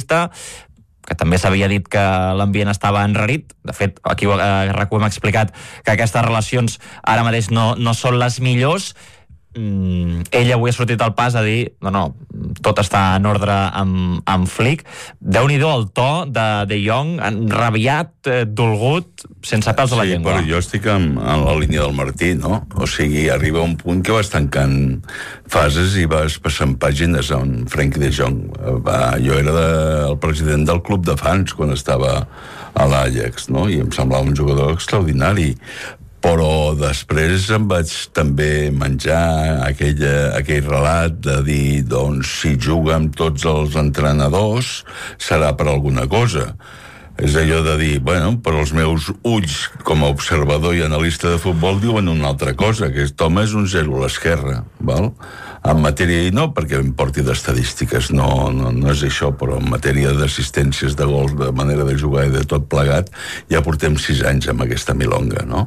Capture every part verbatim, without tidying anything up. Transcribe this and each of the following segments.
futbolista, que també s'havia dit que l'ambient estava enrarit. De fet, aquí a RAC u hem explicat que aquestes relacions ara mateix no, no són les millors. Mm, ell avui ha sortit al pas a dir no, no, tot està en ordre amb, amb Flick. Déu-n'hi-do el to de De Jong, enrabiat, eh, dolgut, sense pèls a la sí, llengua. Però jo estic en, en la línia del Martí, no? O sigui, arriba un punt que vas tancant fases i vas passant pàgines on Frenkie de Jong va, jo era de, el president del club de fans quan estava a l'Ajax, no? I em semblava un jugador extraordinari, però després em vaig també menjar aquell, aquell relat de dir, doncs, si juga amb tots els entrenadors serà per alguna cosa. És allò de dir, bueno, però els meus ulls com a observador i analista de futbol diuen una altra cosa, que aquest home és un zero a l'esquerra, val? En matèria, i no perquè em porti d'estadístiques, no, no, no és això, però en matèria d'assistències, de gols, de manera de jugar i de tot plegat, ja portem sis anys amb aquesta milonga, no?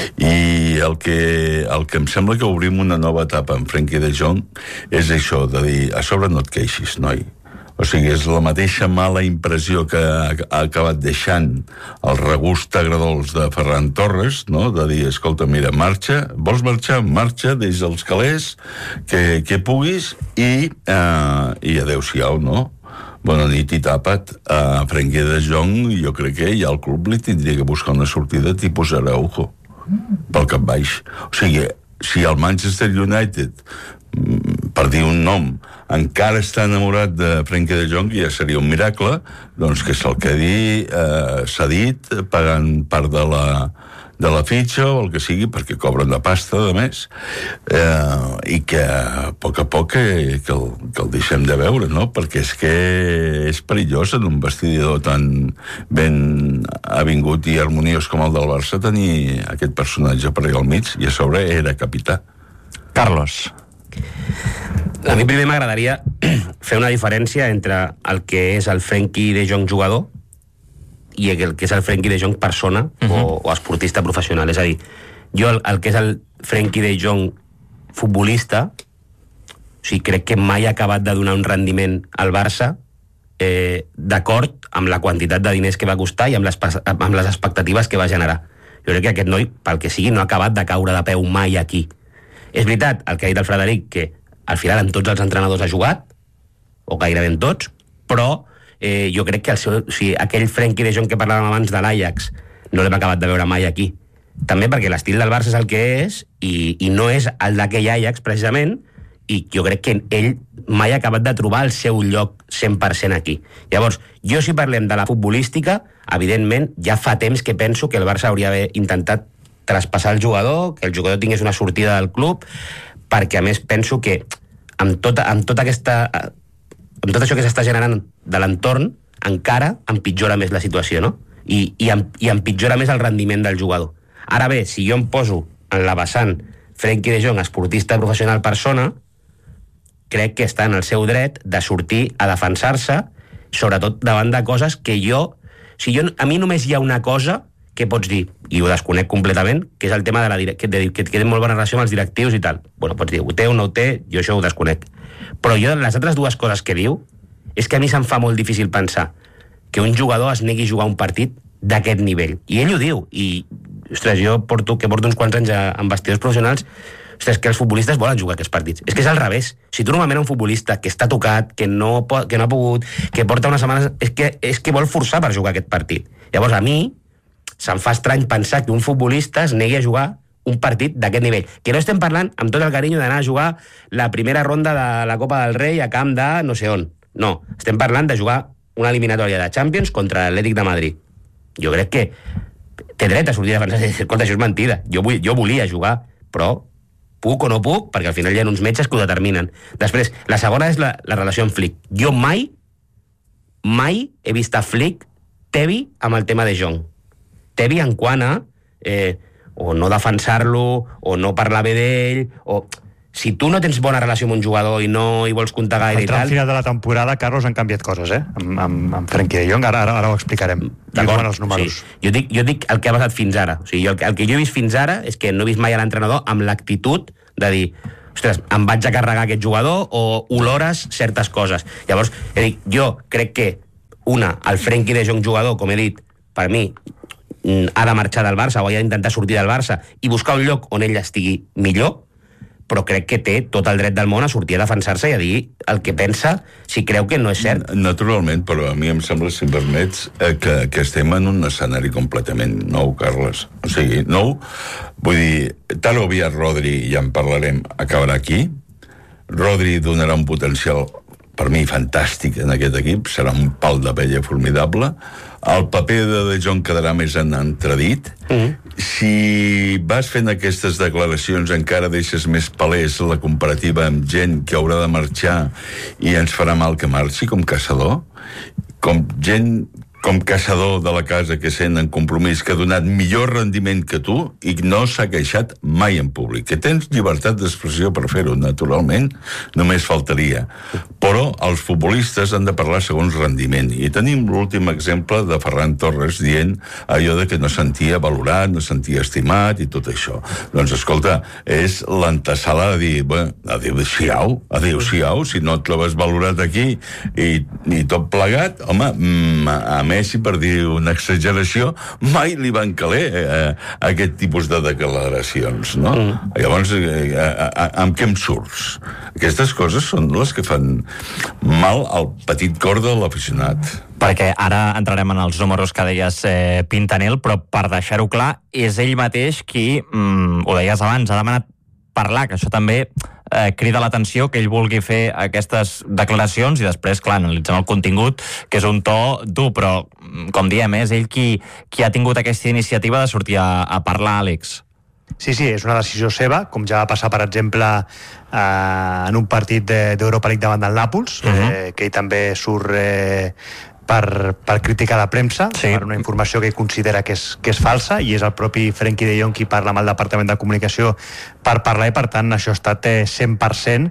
I el que, el que em sembla que obrim una nova etapa en Frenkie de Jong és això, de dir, a sobre no et queixis, noi. O sigui, és la mateixa mala impressió que ha, ha acabat deixant el regust agradols de Ferran Torres, no? De dir, escolta, mira, marxa, vols marxar? Marxa, deix els calés, que, que puguis, i, eh, i adeu-siau, no? Bona nit i tapa't. A Frenkie de Jong, jo crec que ja el club li tindria que buscar una sortida tipus Araujo, pel cap baix. O sigui, si el Manchester United, per dir un nom, encara està enamorat de Frenkie de Jong, ja seria un miracle, doncs que se'l quedi eh, cedit, pagant part de la, de la fitxa o el que sigui, perquè cobren de pasta, de més, eh, i que a poc a poc que, que, el, que el deixem de veure, no? Perquè és que és perillós en un vestidor tan ben avingut i harmoniós com el del Barça tenir aquest personatge per allà al mig, i a sobre era capità. Carlos. A mi primer m'agradaria fer una diferència entre el que és el Frenkie de Jong jugador i el que és el Frenkie de Jong persona uh-huh. o, o esportista professional. És a dir, jo el, el que és el Frenkie de Jong futbolista, o sigui, crec que mai ha acabat de donar un rendiment al Barça eh, d'acord amb la quantitat de diners que va costar i amb les, amb les expectatives que va generar. Jo crec que aquest noi, pel que sigui, no ha acabat de caure de peu mai aquí. És veritat, el que ha dit el Frederic, que al final amb tots els entrenadors ha jugat, o gairebé en tots, però eh, jo crec que el seu, o sigui, aquell Frenkie de Jong que parlàvem abans de l'Ajax no l'hem acabat de veure mai aquí. També perquè l'estil del Barça és el que és i, i no és el d'aquell Ajax, precisament, i jo crec que ell mai ha acabat de trobar el seu lloc cent per cent aquí. Llavors, jo si parlem de la futbolística, evidentment, ja fa temps que penso que el Barça hauria d'haver intentat traspassar el jugador, que el jugador tingués una sortida del club, perquè a més penso que amb tota, amb tota aquesta amb tot això que s'està generant de l'entorn encara empitjora més la situació, no? I, i, i empitjora més el rendiment del jugador. Ara bé, si jo em poso en la vessant Frenkie de Jong, esportista professional persona, crec que està en el seu dret de sortir a defensar-se, sobretot davant de coses que jo... Si jo a mi només hi ha una cosa que pots dir, i ho desconec completament, que és el tema de la dire- que, de, que té molt bona relació amb els directius i tal. Bueno, pots dir, ho té o no ho té, jo això ho desconec. Però jo, les altres dues coses que diu, és que a mi se'm fa molt difícil pensar que un jugador es negui a jugar un partit d'aquest nivell. I ell ho diu, i, ostres, jo porto, que porto uns quants anys a, amb vestidors professionals, ostres, que els futbolistes volen jugar aquests partits. És que és al revés. Si tu normalment un futbolista que està tocat, que no, que no ha pogut, que porta unes setmanes, és que, és que vol forçar per jugar aquest partit. Llavors, a mi se'm fa estrany pensar que un futbolista es negui a jugar un partit d'aquest nivell. Que no estem parlant amb tot el carinyo d'anar a jugar la primera ronda de la Copa del Rei a camp de no sé on. No, estem parlant de jugar una eliminatòria de Champions contra l'Atlètic de Madrid. Jo crec que té dret a sortir a defensar. Escolta, això és mentida. Jo, vull, jo volia jugar, però puc o no puc, perquè al final hi ha uns metges que ho determinen. Després, la segona és la, la relació amb Flick. Jo mai, mai he vist a Flick tebi amb el tema de Jong. Tebi en quant a eh, o no defensar-lo, o no parlar bé d'ell, o... Si tu no tens bona relació amb un jugador i no hi vols comptar gaire i tal... Al final de la temporada, Carlos, han canviat coses, eh? Amb, amb, amb Frenkie de Jong, ara, ara, ara ho explicarem. D'acord, els números. sí. Jo dic, jo dic el que ha passat fins ara. O sigui, jo, el, el que jo he vist fins ara és que no he vist mai a l'entrenador amb l'actitud de dir, ostres, em vaig a carregar aquest jugador o olores certes coses. Llavors, he dit, jo crec que Una, el Frenkie de Jong jugador, com he dit, per mi, ha de marxar del Barça o ha d'intentar sortir del Barça i buscar un lloc on ell estigui millor, però crec que té tot el dret del món a sortir a defensar-se i a dir el que pensa si creu que no és cert. Naturalment, però a mi em sembla, si em permets, eh, que, que estem en un escenari completament nou, Carles. O sigui, nou, vull dir, Talo Villar Rodri, ja en parlarem, acabarà aquí. Rodri donarà un potencial, per mi, fantàstic en aquest equip, serà un pal de pella formidable. El paper de De Jong quedarà més en entredit. Mm. Si vas fent aquestes declaracions encara deixes més palès la comparativa amb gent que haurà de marxar i ens farà mal que marxi, com Caçador, com gent com Caçador de la casa que sent en compromís, que ha donat millor rendiment que tu i no s'ha queixat mai en públic. Que tens llibertat d'expressió per fer-ho, naturalment, només faltaria. Però els futbolistes han de parlar segons rendiment. I tenim l'últim exemple de Ferran Torres dient allò de que no sentia valorat, no sentia estimat i tot això. Doncs, escolta, és l'antesala de dir, bueno, adéu-siau, adéu-siau, si no et trobes valorat aquí i, i tot plegat, home, a Messi, per dir una exageració, mai li van caler eh, aquest tipus de declaracions, no? Mm. Llavors, eh, eh, amb què em surts? Aquestes coses són les que fan mal al petit cor de l'aficionat. Perquè ara entrarem en els números que deies, eh, Pintanel, però per deixar-ho clar, és ell mateix qui, mm, ho deies abans, ha demanat parlar, que això també eh, crida l'atenció, que ell vulgui fer aquestes declaracions i després, clar, analitzem el contingut, que és un to dur, però, com diem, és ell qui, qui ha tingut aquesta iniciativa de sortir a, a parlar, Àlex. Sí, sí, és una decisió seva, com ja va passar, per exemple, eh, en un partit d'Europa League davant del Nàpols, uh-huh. eh, que ell també surt eh, per, per criticar la premsa, sí. per una informació que ell considera que és, que és falsa, i és el propi Frenkie de Jong qui parla amb el Departament de Comunicació per parlar, i per tant això ha estat eh, cent per cent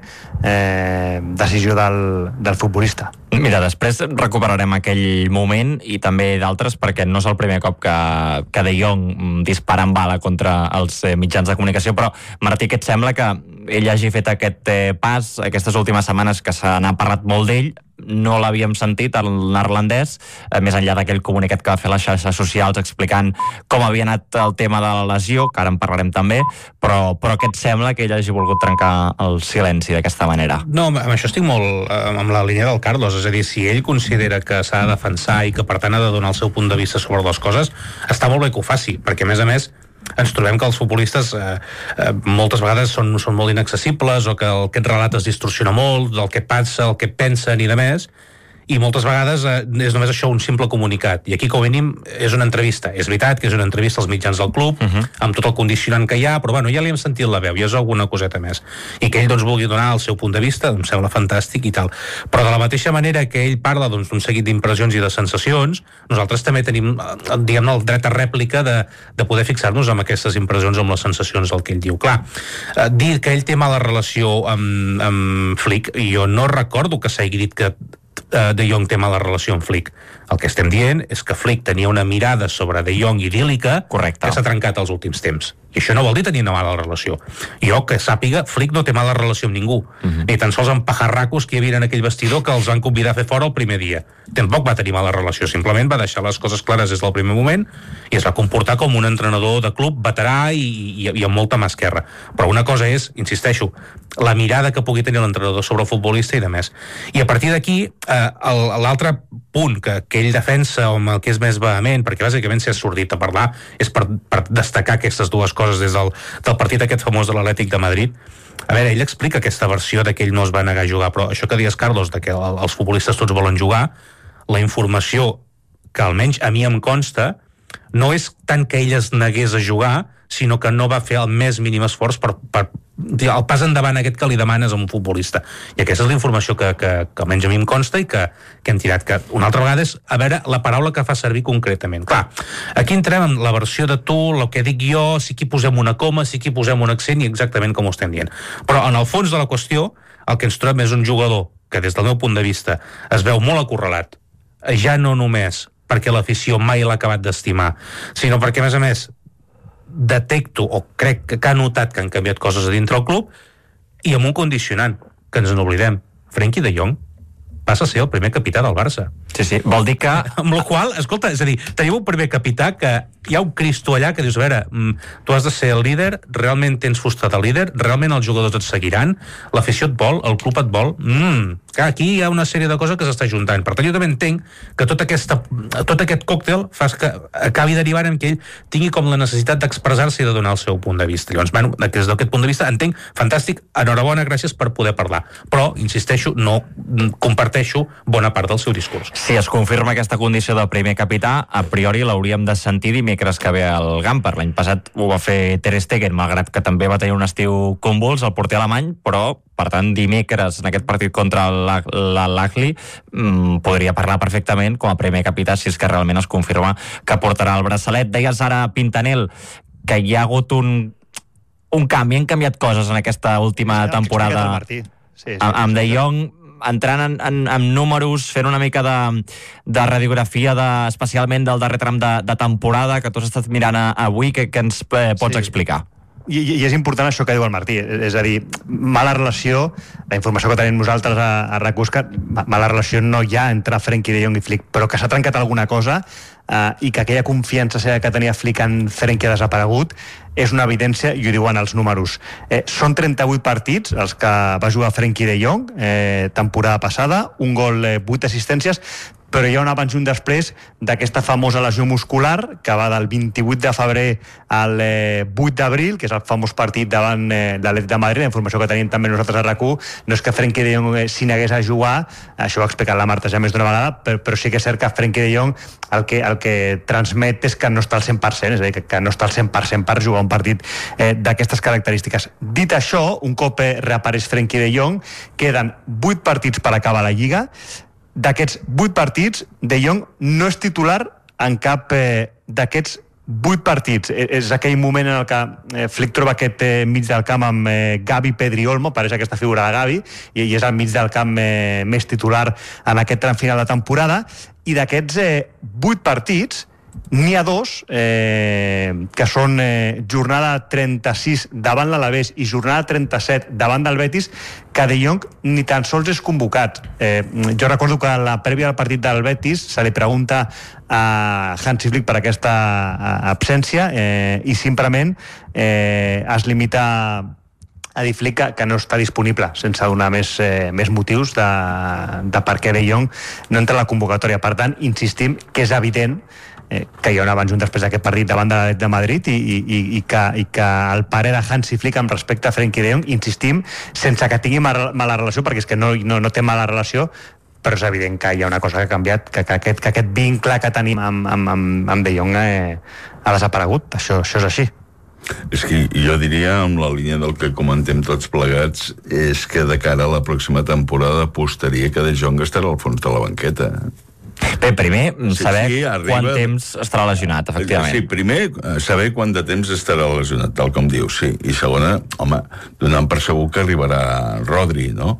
eh, decisió del, del futbolista. Mira, després recuperarem aquell moment i també d'altres, perquè no és el primer cop que, que De Jong dispara en bala contra els mitjans de comunicació, però Martí, què et sembla que ell hagi fet aquest eh, pas aquestes últimes setmanes que se n'ha parlat molt d'ell? No l'havíem sentit, el neerlandès, eh, més enllà d'aquell comunicat que va fer les xarxes socials explicant com havia anat el tema de la lesió, que ara en parlarem també, però, però què et sembla que ell hagi volgut trencar el silenci d'aquesta manera? No, amb això estic molt eh, amb la línia del Carlos, és a dir, si ell considera que s'ha de defensar i que per tant ha de donar el seu punt de vista sobre les coses, està molt bé que ho faci, perquè a més a més ens trobem que els futbolistes eh, eh, moltes vegades són, són molt inaccessibles o que el que et relata es distorsiona molt del que passa, el que pensen i de més, i moltes vegades eh, és només això, un simple comunicat. I aquí, com a mínim, és una entrevista. És veritat que és una entrevista als mitjans del club, uh-huh. amb tot el condicionant que hi ha, però bueno, ja li hem sentit la veu, ja és alguna coseta més. I que ell doncs vulgui donar el seu punt de vista, em sembla fantàstic i tal. Però de la mateixa manera que ell parla doncs, d'un seguit d'impressions i de sensacions, nosaltres també tenim, diguem-ne, el dret a rèplica de, de poder fixar-nos amb aquestes impressions, amb les sensacions del que ell diu. Clar, eh, dir que ell té mala relació amb, amb Flick, i jo no recordo que s'hagi dit que De Jong té mala relació amb Flick. El que estem dient és que Flick tenia una mirada sobre De Jong idíl·lica. Correcte. Que s'ha trencat els últims temps. I això no vol dir tenir una mala relació. Jo, que sàpiga, Flick no té mala relació amb ningú. Uh-huh. Ni tan sols amb pajarracos que hi havia en aquell vestidor que els van convidar a fer fora el primer dia. Tampoc va tenir mala relació. Simplement va deixar les coses clares des del primer moment i es va comportar com un entrenador de club veterà i, i, i amb molta mà esquerra. Però una cosa és, insisteixo, la mirada que pugui tenir l'entrenador sobre el futbolista i de més. I a partir d'aquí, eh, l'altre punt que, que ell defensa, amb el que és més vehement, perquè bàsicament si has sortit a parlar, és per, per destacar aquestes dues coses des del, del partit aquest famós de l'Atlètic de Madrid. A veure, ell explica aquesta versió de que ell no es va negar a jugar, però això que dius, Carlos, de que els futbolistes tots volen jugar, la informació que almenys a mi em consta no és tant que ell es negués a jugar, sinó que no va fer el més mínim esforç per, per el pas endavant aquest que li demanes a un futbolista. I aquesta és la informació que, que, que almenys a mi em consta i que, que hem tirat. Que una altra vegada és a veure la paraula que fa servir concretament. Clar, aquí entrem en la versió de tu, el que dic jo, si aquí posem una coma, si aquí posem un accent i exactament com ho estem dient. Però en el fons de la qüestió, el que ens trobem és un jugador que des del meu punt de vista es veu molt acorralat, ja no només perquè l'afició mai l'ha acabat d'estimar, sinó perquè, a més a més, detecto, o crec que ha notat que han canviat coses a dintre el club, i amb un condicionant, que ens n'oblidem. Frenkie de Jong passa a ser el primer capità del Barça. Sí, sí, vol dir que... Amb la qual, escolta, és a dir, teniu un primer capità que hi ha un Cristo allà que dius, a veure, tu has de ser el líder, realment tens fusta de líder, realment els jugadors et seguiran, l'afició et vol, el club et vol, mm, que aquí hi ha una sèrie de coses que s'està juntant. Per tant, jo també entenc que tot, aquesta, tot aquest còctel fa que acabi derivant en que ell tingui com la necessitat d'expressar-se i de donar el seu punt de vista. Llavors, bueno, des d'aquest punt de vista, entenc, fantàstic, enhorabona, gràcies per poder parlar. Però, insisteixo, no comparteixo bona part del seu discurs. Si es confirma aquesta condició de primer capità, a priori l'hauríem de sentir dimecres que ve al Gamper. L'any passat ho va fer Ter Stegen, malgrat que també va tenir un estiu convuls, el porter alemany, però, per tant, dimecres en aquest partit contra l'Al-Ahly mmm, podria parlar perfectament com a primer capità si és que realment es confirma que portarà el braçalet. Deies ara, Pintanel, que hi ha hagut un, un canvi, han canviat coses en aquesta última sí, temporada. Sí, sí, amb, amb De Jong entrant en, en, en números, fent una mica de, de radiografia de, especialment del darrer tram de, de temporada que tu has estat mirant a, avui, que, que ens eh, pots sí. explicar. I, I és important això que diu el Martí, és a dir, mala relació, la informació que tenim nosaltres a, a Racusca, mala relació no hi ha entre Frenkie de Jong i Flick, però que s'ha trencat alguna cosa eh, i que aquella confiança seva que tenia Flick en Frenkie ha desaparegut, és una evidència, i ho diuen els números. Eh, són trenta-vuit partits els que va jugar Frenkie de Jong, eh, temporada passada, un gol, eh, vuit assistències, però hi ha un abans i un després d'aquesta famosa lesió muscular que va del vint-i-vuit de febrer al eh, vuit d'abril, que és el famós partit davant eh, l'Atlètic de Madrid. La informació que tenim també nosaltres a RAC u no és que Frenkie de Jong eh, s'hi negués a jugar, això ho ha explicat la Marta ja més d'una vegada, però, però sí que és cert que Frenkie de Jong el que, el que transmet és que no està al cent per cent, és a dir, que, que no està al cent per cent per jugar un partit eh, d'aquestes característiques. Dit això, un cop eh, reapareix Frenkie de Jong, queden vuit partits per acabar la Lliga. D'aquests vuit partits, De Jong no és titular en cap eh, d'aquests vuit partits. Eh, és aquell moment en el que eh, Flick troba aquest eh, mig del camp amb eh, Gavi, Pedri, Olmo, apareix aquesta figura de Gavi, i, i és el mig del camp eh, més titular en aquest tram final de temporada, i d'aquests eh, vuit partits n'hi ha dos eh, que són eh, jornada trenta-sis davant l'Alavés i jornada trenta-set davant del Betis, que De Jong ni tan sols és convocat. Eh, jo recordo que a la prèvia del partit del Betis se li pregunta a Hansi Flick per aquesta absència eh, i simplement eh, es limita a dir Flick que, que no està disponible, sense donar més, eh, més motius de, de per què De Jong no entra a la convocatòria. Per tant, insistim que és evident Eh, que hi ha un abans i un després d'aquest partit davant de, de Madrid i, i, i, que, i que el parer de Hansi Flick amb respecte a Frenkie de Jong, insistim, sense que tingui mala, mala relació, perquè és que no, no, no té mala relació, però és evident que hi ha una cosa que ha canviat, que, que, aquest, que aquest vincle que tenim amb, amb, amb, amb De Jong eh, ha desaparegut. Això, això és així. És que jo diria, amb la línia del que comentem tots plegats, és que de cara a la pròxima temporada apostaria que De Jong estarà al fons de la banqueta. Bé, primer, saber sí, sí, arriba... quant temps estarà lesionat, efectivament. Sí, primer, saber quant de temps estarà lesionat, tal com dius, sí. I segona, home, donant per segur que arribarà Rodri, no?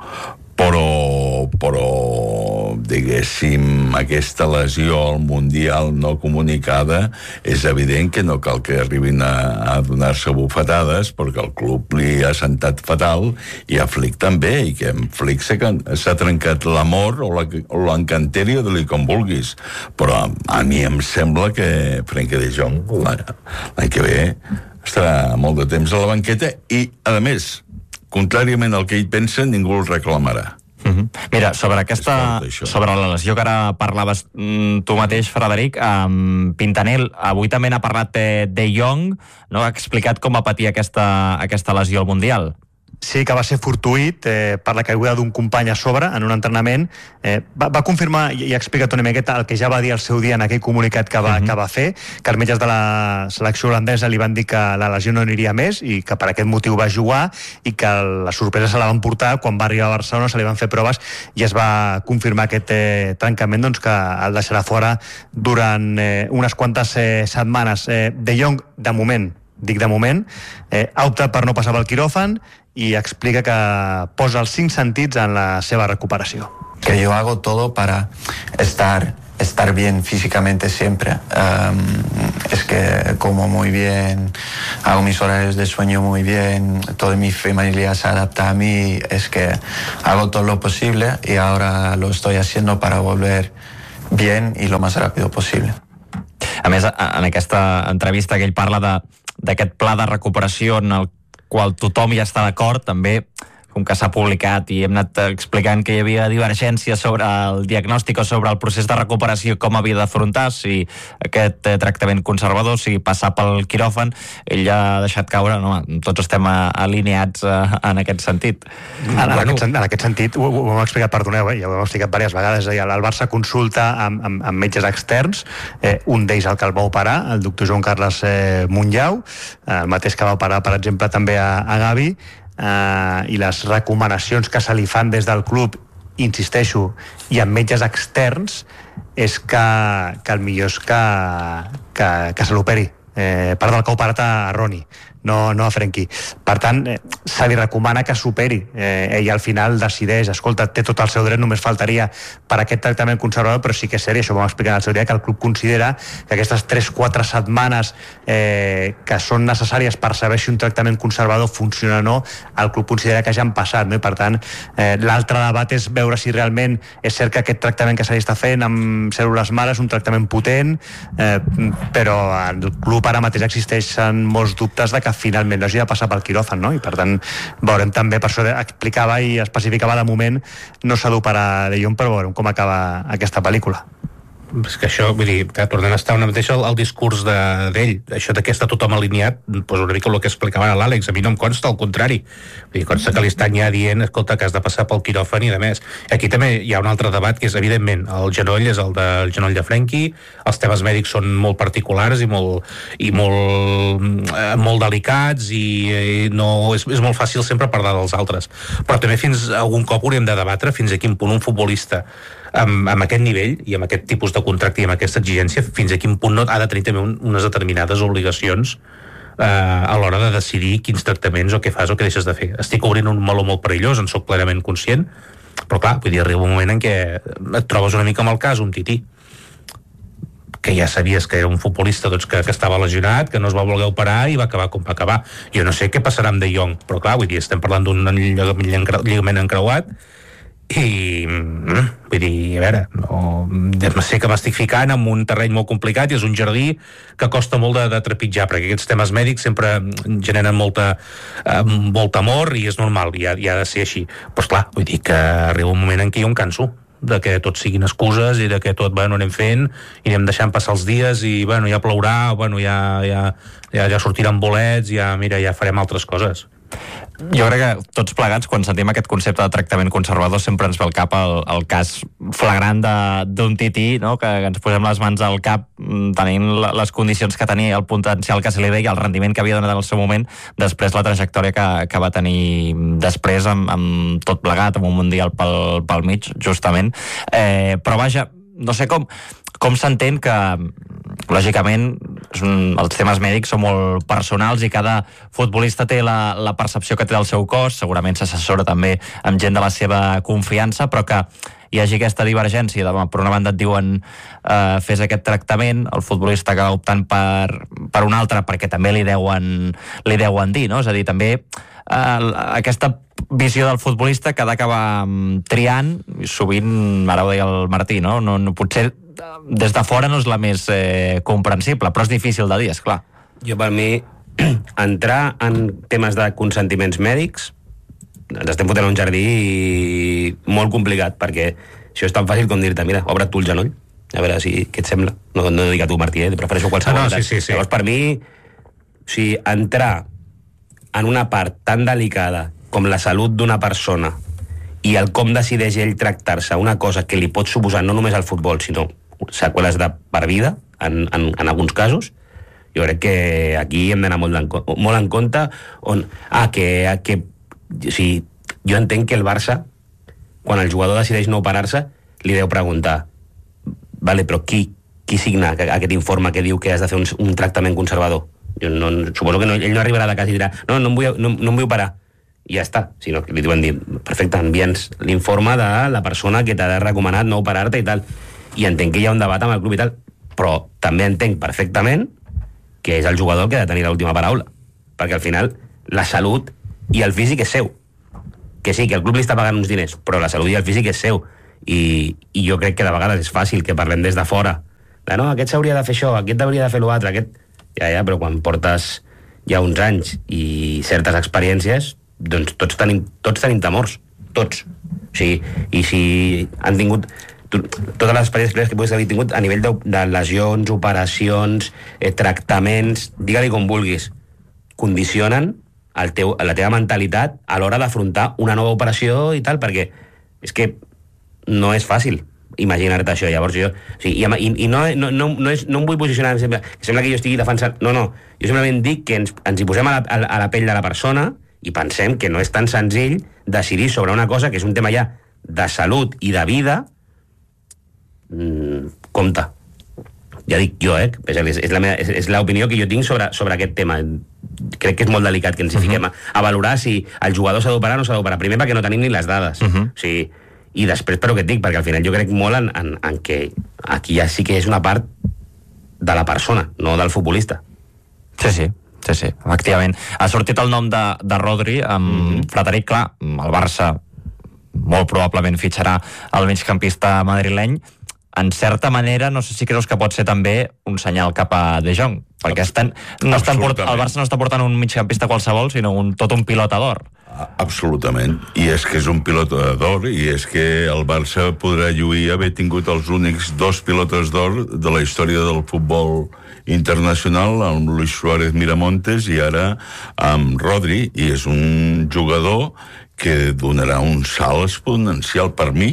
Però, però, diguéssim, aquesta lesió al Mundial no comunicada és evident que no cal que arribin a, a donar-se bufetades, perquè el club li ha sentat fatal, i a Flick també, i que en Flick s'ha trencat l'amor o l'encanteri, o de-li com vulguis. Però a, a mi em sembla que Frenkie de Jong l'any que ve estarà molt de temps a la banqueta i, a més, contràriament al que ell pensa, ningú el reclamarà. Uh-huh. Mira, sobre aquesta sobre la lesió que ara parlaves mm, tu mateix, Frederic, um, Pintanel, avui també n'ha parlat de, de Jong, no? Ha explicat com va patir aquesta, aquesta lesió al Mundial. Sí, que va ser fortuït eh, per la caiguda d'un company a sobre en un entrenament. Eh, va, va confirmar i, i ha explicat una miqueta el que ja va dir el seu dia en aquell comunicat que va, uh-huh. que va fer, que els metges de la selecció holandesa li van dir que la lesió no aniria més i que per aquest motiu va jugar, i que la sorpresa se la van portar quan va arribar a Barcelona, se li van fer proves i es va confirmar aquest eh, trencament, doncs, que el deixarà fora durant eh, unes quantes eh, setmanes. Eh, De Jong, de moment, dic de moment, eh, ha optat per no passar pel quiròfan i explica que posa els cinc sentits en la seva recuperació. Que yo hago todo para estar estar bien físicamente siempre. Um, es que como muy bien, hago mis horarios de sueño muy bien, toda mi familia se adapta a mí, es que hago todo lo posible y ahora lo estoy haciendo para volver bien y lo más rápido posible. A més, en aquesta entrevista que ell parla d'aquest pla de recuperació en el qual tothom ja està d'acord, també com que s'ha publicat i hem anat explicant que hi havia divergències sobre el diagnòstic o sobre el procés de recuperació, com havia d'afrontar, si aquest tractament conservador, si passar pel quiròfan, ell ja ha deixat caure, no? Tots estem alineats en aquest sentit. En, en, aquest, en aquest sentit, ho, ho hem explicat, perdoneu, eh? Ja ho hem explicat diverses vegades, eh? El Barça consulta amb, amb, amb metges externs, eh, un d'ells el que el va operar, el doctor Joan Carles eh, Monllau, el mateix que va operar, per exemple, també a, a Gavi, Uh, i les recomanacions que se li fan des del club, insisteixo, i amb metges externs, és que, que el millor és que, que, que se l'operi. Eh, perdó, el que ha operat a Roni, no, no a Frenkie. Per tant, eh, se li recomana que superi. Eh, ell al final decideix, escolta, té tot el seu dret, només faltaria per aquest tractament conservador, però sí que és sèrie, això ho vam explicar en el seu dia, que el club considera que aquestes tres quatre setmanes eh, que són necessàries per saber si un tractament conservador funciona o no, el club considera que ja han passat, no? I per tant, eh, l'altre debat és veure si realment és cert que aquest tractament que se li està fent amb cèl·lules mares és un tractament potent, eh, però el club ara mateix existeixen molts dubtes de que finalment no hagi de passar pel quiròfan, no? I per tant veurem també, per això explicava i especificava, de moment no s'ha d'operar De Jong, però veurem com acaba aquesta pel·lícula. És que això, vull dir, que tornem a estar una mateixa al, al discurs d'ell, de, això de que està tothom alineat, doncs una mica el que explicava l'Àlex, a mi no em consta, al contrari. Vull dir, consta que li estan ja dient, escolta, que has de passar pel quiròfan i de més. Aquí també hi ha un altre debat, que és, evidentment, el genoll és el del genoll de Frenkie, els temes mèdics són molt particulars i molt, i molt, eh, molt delicats i, i no, és, és molt fàcil sempre parlar dels altres. Però també fins algun cop hauríem de debatre fins a quin punt un futbolista Amb, amb aquest nivell i amb aquest tipus de contracte i amb aquesta exigència, fins a quin punt no ha de tenir també un, unes determinades obligacions eh, a l'hora de decidir quins tractaments o què fas o què deixes de fer. Estic obrint un meló molt perillós, en soc plenament conscient, però clar, vull dir, arriba un moment en què et trobes una mica amb el cas, un tití que ja sabies que era un futbolista doncs, que, que estava lesionat, que no es va voler operar i va acabar com va acabar. Jo no sé què passarà amb De Jong, però clar, vull dir, estem parlant d'un lligament encreuat i vull dir, a veure, no sé que m'estic ficant en un terreny molt complicat i és un jardí que costa molt de, de trepitjar, perquè aquests temes mèdics sempre generen molta, eh, molt temor i és normal, i ha, i ha de ser així. Però esclar, vull dir que arriba un moment en què jo em canso de que tot siguin excuses i de que tot, bueno, anem fent i anem deixant passar els dies i, bueno, ja plourà, bueno, ja, ja, ja, ja sortiran bolets, ja, mira, ja farem altres coses. Jo crec que tots plegats, quan sentim aquest concepte de tractament conservador, sempre ens ve al cap el, el cas flagrant d'un tití, no? que, que ens posem les mans al cap tenint les condicions que tenia, el potencial que se li deia, el rendiment que havia donat en el seu moment, després la trajectòria que, que va tenir després amb, amb tot plegat, amb un mundial pel, pel mig, justament. Eh, però vaja, no sé com, com s'entén que lògicament els temes mèdics són molt personals i cada futbolista té la, la percepció que té del seu cos, segurament s'assessora també amb gent de la seva confiança, però que hi hagi aquesta divergència, de, per una banda et diuen eh, fes aquest tractament, el futbolista acaba optant per, per un altre perquè també li deuen, li deuen dir, no? És a dir, també eh, aquesta visió del futbolista que ha d'acabar triant, sovint, ara ho deia el Martí, no? No, no, potser des de fora no és la més eh, comprensible, però és difícil de dir, esclar. Jo, per mi, entrar en temes de consentiments mèdics ens estem fotent a un jardí molt complicat, perquè això és tan fàcil com dir-te, mira, obre't tu el genoll, a veure si, què et sembla. No, no dic a tu, Martí, eh? Prefereixo qualsevol. Ah, no, sí, sí, sí. Llavors, per mi, o sigui, entrar en una part tan delicada com la salut d'una persona i el com decideix ell tractar-se una cosa que li pot suposar no només al futbol, sinó seqüeles de per vida, en, en, en alguns casos, jo crec que aquí hem d'anar molt, en, molt en compte on, ah, que, que o sigui, jo entenc que el Barça, quan el jugador decideix no operar-se, li deu preguntar, vale, però qui, qui signa aquest informe que diu que has de fer un, un tractament conservador? Jo no, suposo que no, ell no arribarà de casa i dirà, no, no em vull, no, no em vull operar, i ja està, sinó que li diuen dir, perfecte, envia'ns l'informe de la persona que t'ha recomanat no operar-te i tal. i entenc que hi ha un debat amb el club i tal, però també entenc perfectament que és el jugador que ha de tenir l'última paraula, perquè al final la salut i el físic és seu, que sí, que el club li està pagant uns diners, però la salut i el físic és seu, i, i jo crec que de vegades és fàcil que parlem des de fora, de no, aquest s'hauria de fer això, aquest hauria de fer l'altre, aquest... ja, ja, però quan portes ja uns anys i certes experiències, doncs tots tenim, tots tenim temors, tots. O sigui, i si han tingut tu, totes les experiències que puguis haver tingut a nivell de, de lesions, operacions, eh, tractaments, digue-li com vulguis, condicionen el teu, la teva mentalitat a l'hora d'afrontar una nova operació i tal, perquè és que no és fàcil imaginar-te això. Llavors jo, o sigui, i, i no, no, no, no, és, no em vull posicionar, sembla, que sembla que jo estigui defensant, no, no, jo simplement dic que ens, ens hi posem a la, a, a la pell de la persona i pensem que no és tan senzill decidir sobre una cosa que és un tema ja de salut i de vida. Mm, compte, ja dic jo, eh? és, és, la meva, és, és l'opinió que jo tinc sobre, sobre aquest tema. Crec que és molt delicat que ens hi fiquem a, a valorar si el jugador s'ha d'operar o no s'ha d'operar, primer perquè no tenim ni les dades. Uh-huh. O sigui, i després, però què et dic, perquè al final jo crec molt en, en, en que aquí ja sí que és una part de la persona, no del futbolista. Sí, sí, sí, sí, efectivament. Ha sortit el nom de, de Rodri, amb mm-hmm. Frederic, clar, el Barça molt probablement fitxarà el migcampista madrileny. En certa manera, no sé si creus que pot ser també un senyal cap a De Jong, perquè estan, no estan port, el Barça no està portant un migcampista qualsevol, sinó un, tot un pilota d'or. Absolutament, i és que és un pilota d'or, i és que el Barça podrà lluir haver tingut els únics dos pilotes d'or de la història del futbol internacional, amb Luis Suárez Miramontes i ara amb Rodri, i és un jugador que donarà un salt exponencial per mi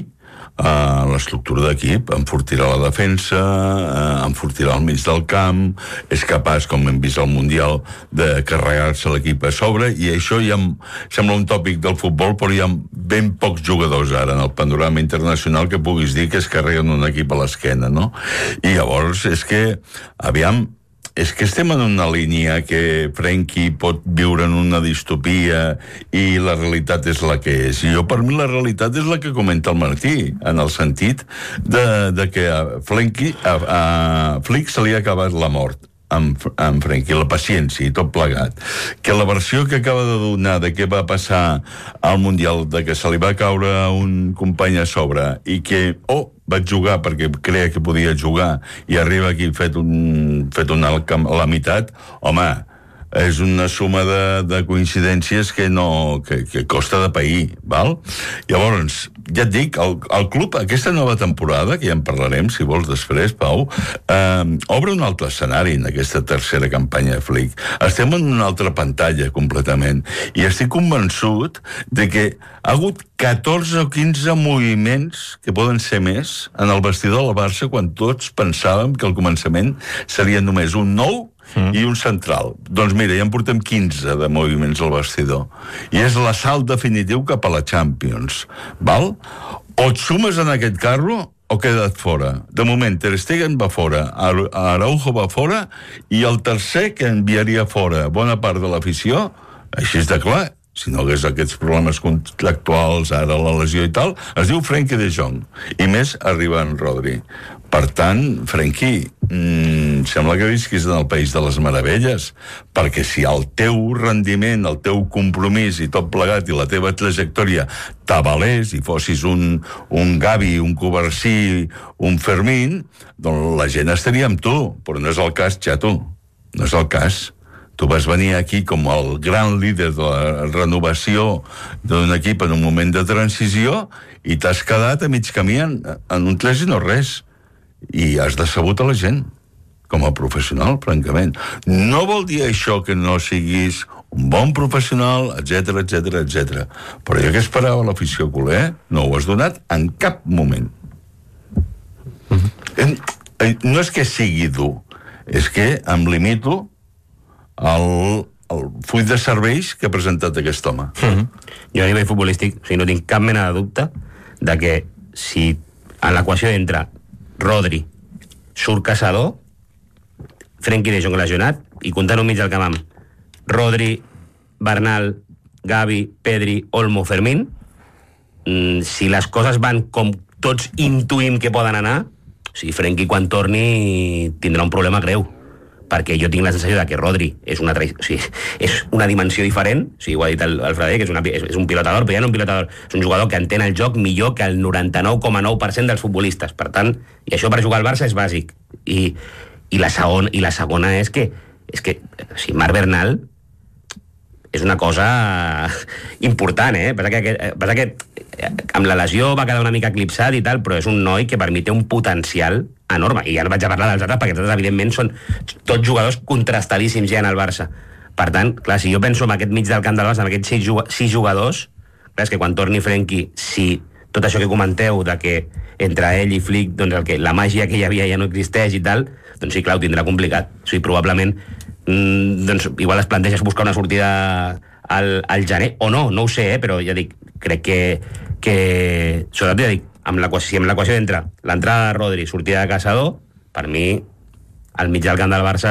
a l'estructura d'equip, enfortirà la defensa, enfortirà el mig del camp, és capaç, com hem vist al Mundial, de carregar-se l'equip a sobre, i això ja em sembla un tòpic del futbol, però hi ha ben pocs jugadors ara en el panorama internacional que puguis dir que es carreguen un equip a l'esquena, no? I llavors és que, aviam, és que estem en una línia que Frenkie pot viure en una distopia i la realitat és la que és. I jo, per mi, la realitat és la que comenta el Martí, en el sentit de, de que a Frenkie, a, a Flick se li ha acabat la mort amb, amb Frenkie, la paciència i tot plegat. Que la versió que acaba de donar de què va passar al Mundial, de que se li va caure un company a sobre i que, oh, vaig jugar perquè creia que podia jugar i arriba aquí fet un, fet un alt camp a la meitat, home, és una suma de, de coincidències que no, que, que costa de pair, val? Llavors, ja et dic, el, el club, aquesta nova temporada, que ja en parlarem, si vols després, Pau, eh, obre un altre escenari en aquesta tercera campanya de Flick. Estem en una altra pantalla, completament, i estic convençut de que ha hagut catorze o quinze moviments, que poden ser més, en el vestidor del Barça, quan tots pensàvem que al començament seria només un nou Mm. i un central. Doncs mira, ja en portem quinze de moviments al vestidor. I és l'assalt definitiu cap a la Champions. Val? O et sumes en aquest carro o queda't fora. De moment, Ter Stegen va fora, Araujo va fora, i el tercer que enviaria fora bona part de l'afició, així és de clar, si no hagués aquests problemes contractuals, ara la lesió i tal, es diu Frenkie de Jong. I més arriba en Rodri. Per tant, Frenkie, mmm, sembla que visquis en el País de les Meravelles, perquè si el teu rendiment, el teu compromís i tot plegat i la teva trajectòria t'avalés i fossis un, un Gavi, un Covarsí, un Fermín, doncs la gent estaria amb tu, però no és el cas, xato, no és el cas. Tu vas venir aquí com el gran líder de la renovació d'un equip en un moment de transició i t'has quedat a mig camí en, en un tres i no res. I has decebut a la gent com a professional, francament. No vol dir això que no siguis un bon professional, etc etc etc. Però jo que esperava l'afició culer, no ho has donat en cap moment. Mm-hmm. No és que sigui dur, és que em limito al, al full de serveis que ha presentat aquest home. Mm-hmm. Jo a nivell futbolístic, o sigui, no tinc cap mena de dubte de que si en l'equació entra Rodri, surt Caçador, Frenkie de Jong lesionat, i comptant un mig del camp amb Rodri, Bernal, Gavi, Pedri, Olmo, Fermín, mmm, si les coses van com tots intuïm que poden anar, o O sigui, Frenkie quan torni tindrà un problema greu, perquè jo tinc la sensació de que Rodri és una, o sigui, és una dimensió diferent, o sigui, ho ha dit el, el Frederic, és, una, és, és un pilotador, però ja no un pilotador, és un jugador que entén el joc millor que el noranta-nou coma nou per cent dels futbolistes, per tant, i això per jugar al Barça és bàsic, i, i, la, segon, i la segona és que, és que o sigui, Marc Bernal és una cosa important, eh? Passa que, passa que amb la lesió va quedar una mica eclipsat i tal, però és un noi que per mi té un potencial enorme, i ja no vaig a parlar dels altres perquè tots evidentment són tots jugadors contrastadíssims ja en el Barça. Per tant, clar, si jo penso en aquest mig del camp del Barça, en aquests sis, sis jugadors, clar, és que quan torni Frenkie, si tot això que comenteu de que entre ell i Flick, doncs el que, la màgia que hi havia ja no existeix i tal, doncs sí, clar, ho tindrà complicat. O sigui, probablement mm, doncs igual es planteja buscar una sortida al, al gener, o no, no ho sé, eh, però ja dic, crec que, que sobretot ja dic, amb l'equació, si amb l'equació d'entre l'entrada de Rodri, sortida de Caçador, per mi, al mig del camp del Barça,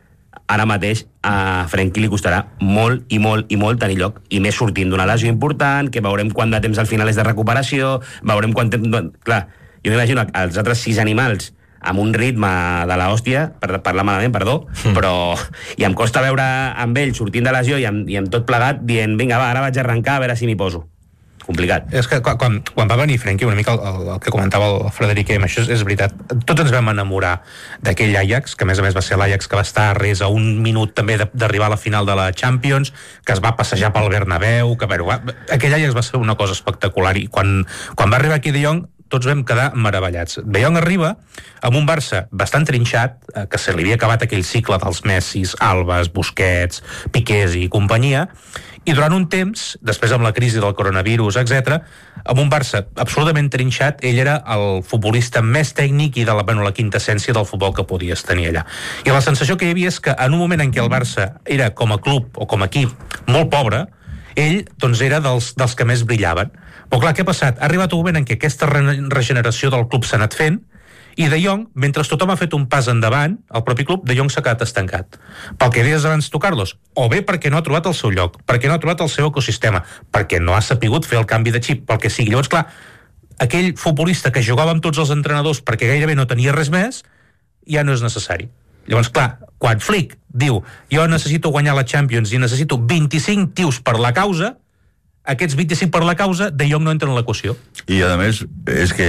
ara mateix a Frenkie li costarà molt i molt i molt tenir lloc, i més sortint d'una lesió important, que veurem quant de temps al final és de recuperació, veurem quant temps... Clar, jo m'imagino els altres sis animals amb un ritme de l'hòstia, per parlar malament, perdó, mm. però i em costa veure amb ell sortint de lesió i amb, i amb tot plegat dient, vinga, va, ara vaig a arrencar a veure si m'hi poso. Complicat. És que quan, quan va venir Frenkie, una mica el, el, el que comentava el Frederic M, això és, és veritat, tots ens vam enamorar d'aquell Ajax, que a més a més va ser l'Ajax que va estar a res a un minut també d'arribar a la final de la Champions, que es va passejar pel Bernabéu, que bueno, va, aquell Ajax va ser una cosa espectacular, i quan, quan va arribar aquí De Jong tots vam quedar meravellats. De Jong arriba amb un Barça bastant trinxat, eh, que se li havia acabat aquell cicle dels Messis, Albes, Busquets, Piqués i companyia, i durant un temps, després amb la crisi del coronavirus, etcètera, amb un Barça absolutament trinxat, ell era el futbolista més tècnic i de la, bueno, la quinta essència del futbol que podies tenir allà. I la sensació que hi havia és que en un moment en què el Barça era com a club o com a equip molt pobre, ell doncs, era dels, dels que més brillaven. Però clar, què ha passat? Ha arribat un moment en què aquesta re regeneració del club s'ha anat fent, i De Jong, mentre tothom ha fet un pas endavant, el propi club, De Jong s'ha quedat estancat. Pel que deies abans tu, Carlos, o bé perquè no ha trobat el seu lloc, perquè no ha trobat el seu ecosistema, perquè no ha sapigut fer el canvi de xip, pel que sigui. Llavors, clar, aquell futbolista que jugava amb tots els entrenadors perquè gairebé no tenia res més, ja no és necessari. Llavors, clar, quan Flick diu jo necessito guanyar la Champions i necessito vint-i-cinc tios per la causa, aquests vint-i-cinc per la causa, De Jong no entra en l'equació. I, a més, és que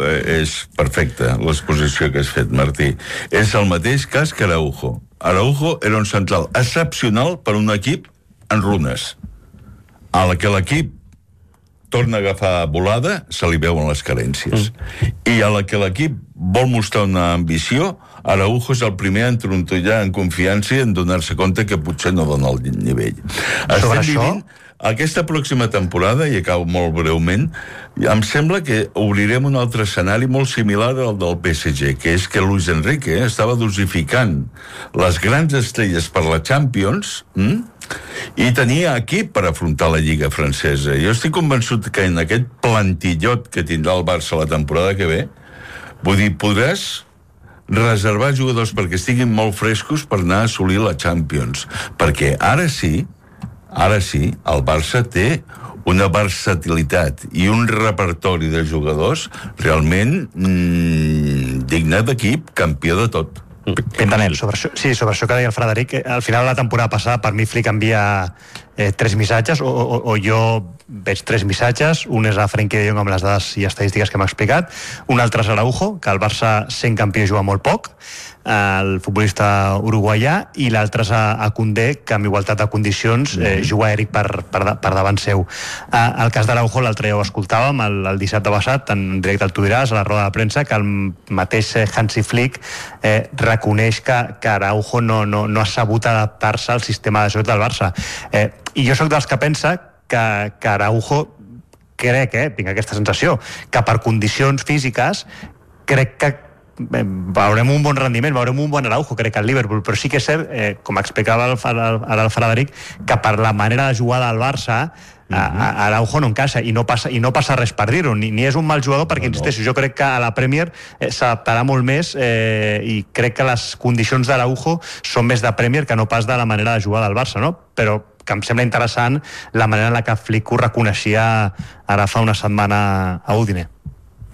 és perfecta l'exposició que has fet, Martí. És el mateix cas que Araujo. Araujo era un central excepcional per un equip en runes. A la que l'equip torna a agafar volada, se li veuen les carències. Mm. I a la que l'equip vol mostrar una ambició, Araujo és el primer a entrontollar en confiança i en donar-se compte que potser no dona el nivell. Estem vivint aquesta pròxima temporada, i acabo molt breument, em sembla que obrirem un altre escenari molt similar al del P S G, que és que Luis Enrique estava dosificant les grans estrelles per la Champions, hm? i tenia equip per afrontar la Lliga francesa. Jo estic convençut que en aquest plantillot que tindrà el Barça la temporada que ve, vull dir, podràs reservar jugadors perquè estiguin molt frescos per anar a assolir la Champions. Perquè ara sí, ara sí, el Barça té una versatilitat i un repertori de jugadors realment mmm, digne d'equip, campió de tot. Pintanel. Sobre això, sí, sobre això que deia el Frederic, al final de la temporada passada per mi Flick envia eh, tres missatges, o, o, o jo veig tres missatges. Un és a Frenkie de Jong amb les dades i estadístiques que m'ha explicat, un altre és Araujo, que el Barça sent campió juga molt poc, el futbolista uruguaià, i l'altre és a, a Koundé, que amb igualtat de condicions eh, juga Eric per, per, per davant seu. Eh, el cas d'Araujo, l'altre ja ho escoltàvem el, el dissabte passat, en directe al Tu diràs, a la roda de premsa, que el mateix Hansi Flick eh, reconeix que, que Araujo no, no, no ha sabut adaptar-se al sistema de joc del Barça. Eh, I jo sóc dels que pensa que, que Araujo, crec, eh, tinc aquesta sensació, que per condicions físiques crec que veurem un bon rendiment, veurem un bon Araujo, crec que al Liverpool, però sí que és cert, eh, com explicava el, ara el Frederic, que per la manera de jugar del Barça a, a Araujo no encaixa, i no passa, i no passa res per dir-ho, ni, ni és un mal jugador, perquè, no, insisteixo, jo crec que a la Premier eh, s'adaptarà molt més, eh, i crec que les condicions d'Araujo són més de Premier que no pas de la manera de jugar del Barça, no? Però que em sembla interessant la manera en la que Flick ho reconeixia ara fa una setmana a Udine.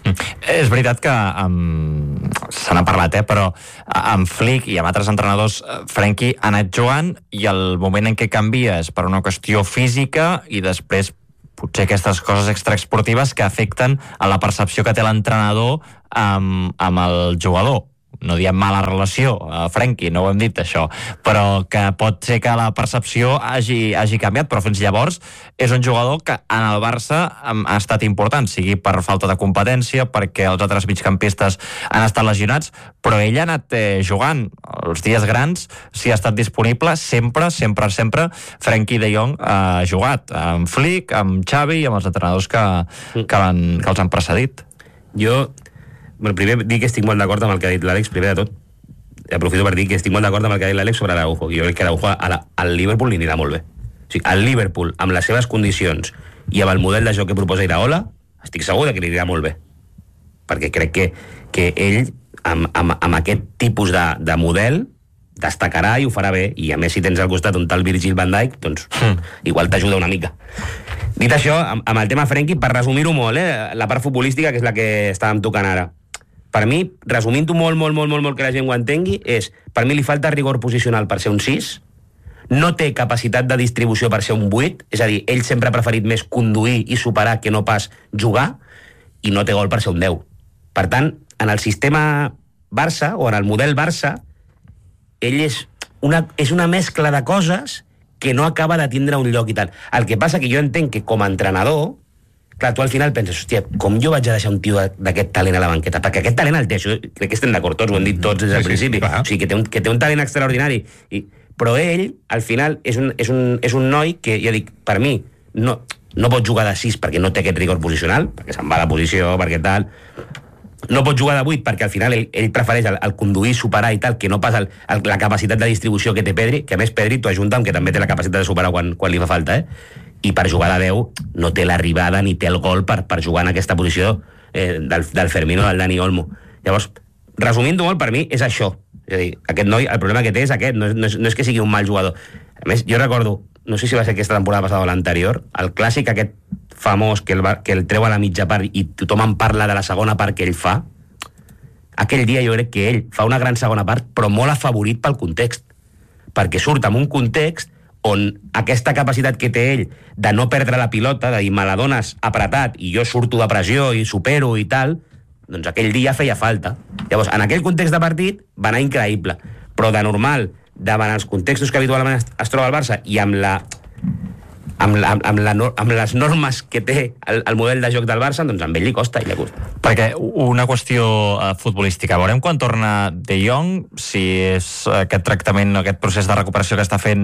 És veritat que amb... se n'ha parlat, eh? Però amb Flick i amb altres entrenadors, Frenkie ha anat jugant i el moment en què canvia és per una qüestió física i després potser aquestes coses extraesportives que afecten a la percepció que té l'entrenador amb, amb el jugador. No diem mala relació, a Frenkie, no ho hem dit això, però que pot ser que la percepció hagi, hagi canviat, però fins llavors és un jugador que en el Barça ha estat important, sigui per falta de competència, perquè els altres migcampistes han estat lesionats, però ell ha anat eh, jugant els dies grans, si ha estat disponible, sempre, sempre, sempre Frenkie de Jong ha jugat, amb Flick, amb Xavi i amb els entrenadors que, que, van, que els han precedit. Jo... Bueno, primer dic que estic molt d'acord amb el que ha dit l'Àlex, primer de tot. Aprofito per dir que estic molt d'acord amb el que ha dit l'Àlex sobre Araujo. Jo crec que Araujo al Liverpool li anirà molt bé. O sigui, al Liverpool, amb les seves condicions i amb el model de joc que proposa Iraola, estic segur de que li anirà molt bé. Perquè crec que, que ell, amb, amb, amb aquest tipus de, de model, destacarà i ho farà bé. I a més, si tens al costat un tal Virgil van Dijk, doncs mm. igual t'ajuda una mica. Dit això, amb, amb el tema Frenkie, per resumir-ho molt, eh, la part futbolística, que és la que estàvem tocant ara. Per mi, resumint-ho molt, molt, molt, molt, molt que la gent ho entengui, és, per mi li falta rigor posicional per ser un sis, no té capacitat de distribució per ser un vuit, és a dir, ell sempre ha preferit més conduir i superar que no pas jugar, i no té gol per ser un deu. Per tant, en el sistema Barça, o en el model Barça, ell és una, és una mescla de coses que no acaba de tindre un lloc i tal. El que passa que jo entenc que com a entrenador, clar, tu al final penses, hòstia, com jo vaig a deixar un tio d'aquest talent a la banqueta? Perquè aquest talent el té, això crec que estem d'acord tots, ho hem dit tots des del sí, principi. Sí, sí, o sigui, que té, un, que té un talent extraordinari. I, però ell, al final, és un, és, un, és un noi que, ja dic, per mi, no, no pot jugar de sis perquè no té aquest rigor posicional, perquè se'n va a la posició, perquè tal... No pot jugar de vuit perquè al final ell, ell prefereix el, el conduir, superar i tal, que no pas el, el, la capacitat de distribució que té Pedri, que a més Pedri t'ho ajunta amb que també té la capacitat de superar quan, quan li fa falta, eh? I per jugar de deu no té l'arribada ni té el gol per, per jugar en aquesta posició eh, del, del Fermín o del Dani Olmo. Llavors, resumint-ho molt, per mi és això. És a dir, aquest noi, el problema que té és aquest, no és, no és, no és que sigui un mal jugador. A més, jo recordo, no sé si va ser aquesta temporada passada o l'anterior, el clàssic aquest famós que el, que el treu a la mitja part i tothom en parla de la segona part que ell fa, aquell dia jo crec que ell fa una gran segona part, però molt afavorit pel context, perquè surt en un context on aquesta capacitat que té ell de no perdre la pilota, de dir, me la dones apretat i jo surto de pressió i supero i tal, doncs aquell dia feia falta. Llavors, en aquell context de partit va anar increïble, però de normal, davant els contextos que habitualment es, es troba el Barça i amb la... Amb, la, amb, la, amb les normes que té el, el model de joc del Barça, doncs amb ell li costa i li costa. Perquè una qüestió uh, futbolística, veurem quan torna De Jong, si és aquest tractament, aquest procés de recuperació que està fent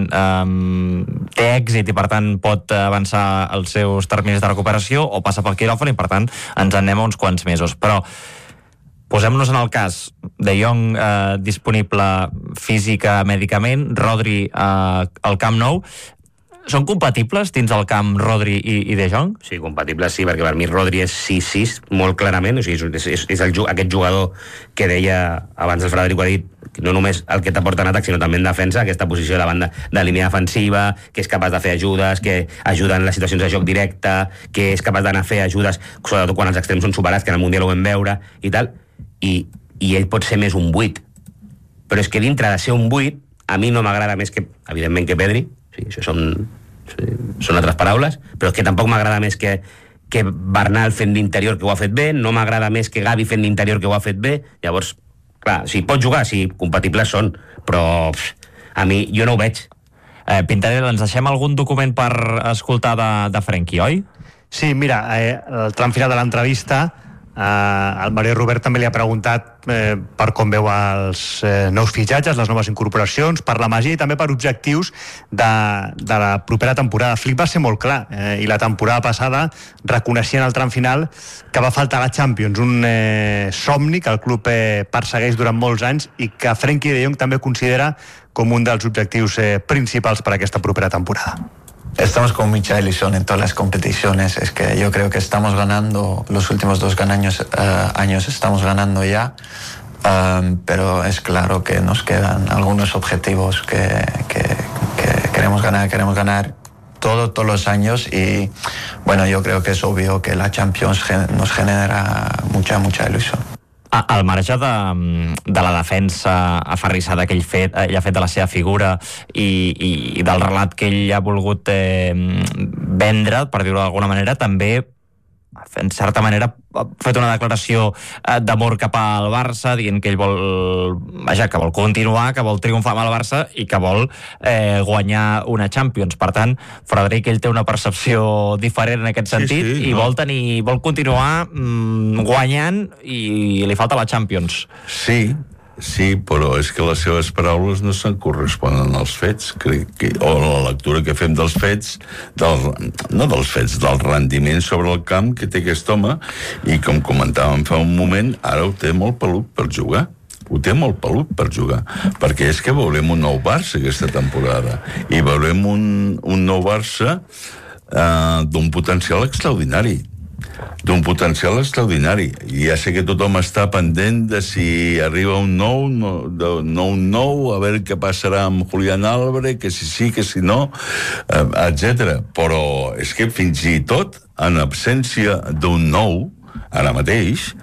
um, té èxit i per tant pot avançar els seus terminis de recuperació o passa pel quiròfan i per tant ens en anem a uns quants mesos. Però posem-nos en el cas De Jong eh, disponible física, mèdicament, Rodri eh, al Camp Nou. Són compatibles dins el camp Rodri i, i De Jong? Sí, compatibles sí, perquè per mi Rodri és sis sis, molt clarament, o sigui, és, és, és el, aquest jugador que deia abans el Frederico ha dit, no només el que t'aporta en atac, sinó també en defensa, aquesta posició de banda de línia defensiva, que és capaç de fer ajudes, que ajuda en les situacions de joc directe, que és capaç d'anar a fer ajudes, sobretot quan els extrems són superats, que en el Mundial ho vam veure, i tal, i, i ell pot ser més un vuit. Però és que dintre de ser un vuit, a mi no m'agrada més que, evidentment, que Pedri. Sí, això són, sí, són altres paraules, però és que tampoc m'agrada més que, que Bernal fent d'interior, que ho ha fet bé, no m'agrada més que Gavi fent d'interior, que ho ha fet bé. Llavors, clar, si pot jugar, sí, compatibles són, però pff, a mi, jo no ho veig. Eh, Pintarell, ens deixem algun document per escoltar de, de Frenkie, oi? Sí, mira, eh, el tram final de l'entrevista, Uh, el Mario Robert també li ha preguntat eh, per com veu els eh, nous fitxatges, les noves incorporacions, per la màgia i també per objectius de, de la propera temporada. Flick va ser molt clar eh, i la temporada passada reconeixien al tram final que va faltar la Champions, un eh, somni que el club eh, persegueix durant molts anys i que Frenkie de Jong també considera com un dels objectius eh, principals per a aquesta propera temporada. Estamos con Michael Ison en todas las competiciones. Es que yo creo que estamos ganando, los últimos dos años, uh, años estamos ganando ya, um, pero es claro que nos quedan algunos objetivos que, que, que queremos ganar, queremos ganar todo, todos los años y bueno, yo creo que es obvio que la Champions nos genera mucha, mucha ilusión. Al marge de, de la defensa aferrissada que ell, fet, ell ha fet de la seva figura i, i, i del relat que ell ha volgut eh, vendre, per dir-ho d'alguna manera, també en certa manera ha fet una declaració d'amor cap al Barça, dient que ell vol, vaja, que vol continuar, que vol triomfar amb el Barça i que vol eh, guanyar una Champions. Per tant, Frederic, ell té una percepció diferent en aquest sentit, sí, sí, i no. vol tenir, vol continuar mm, guanyant i li falta la Champions. Sí, sí, però és que les seves paraules no se'n corresponen als fets, crec que, o la lectura que fem dels fets, del, no dels fets, del rendiment sobre el camp que té aquest home, i com comentàvem fa un moment, ara ho té molt pelut per jugar. Ho té molt pelut per jugar, perquè és que veurem un nou Barça aquesta temporada, i veurem un, un nou Barça eh, d'un potencial extraordinari, d'un potencial extraordinari. I ja sé que tothom està pendent de si arriba un nou, no, de, no un nou, a veure què passarà amb Julián Álvarez, que si sí, que si no, eh, etcètera. Però és que fins i tot en absència d'un nou, ara mateix,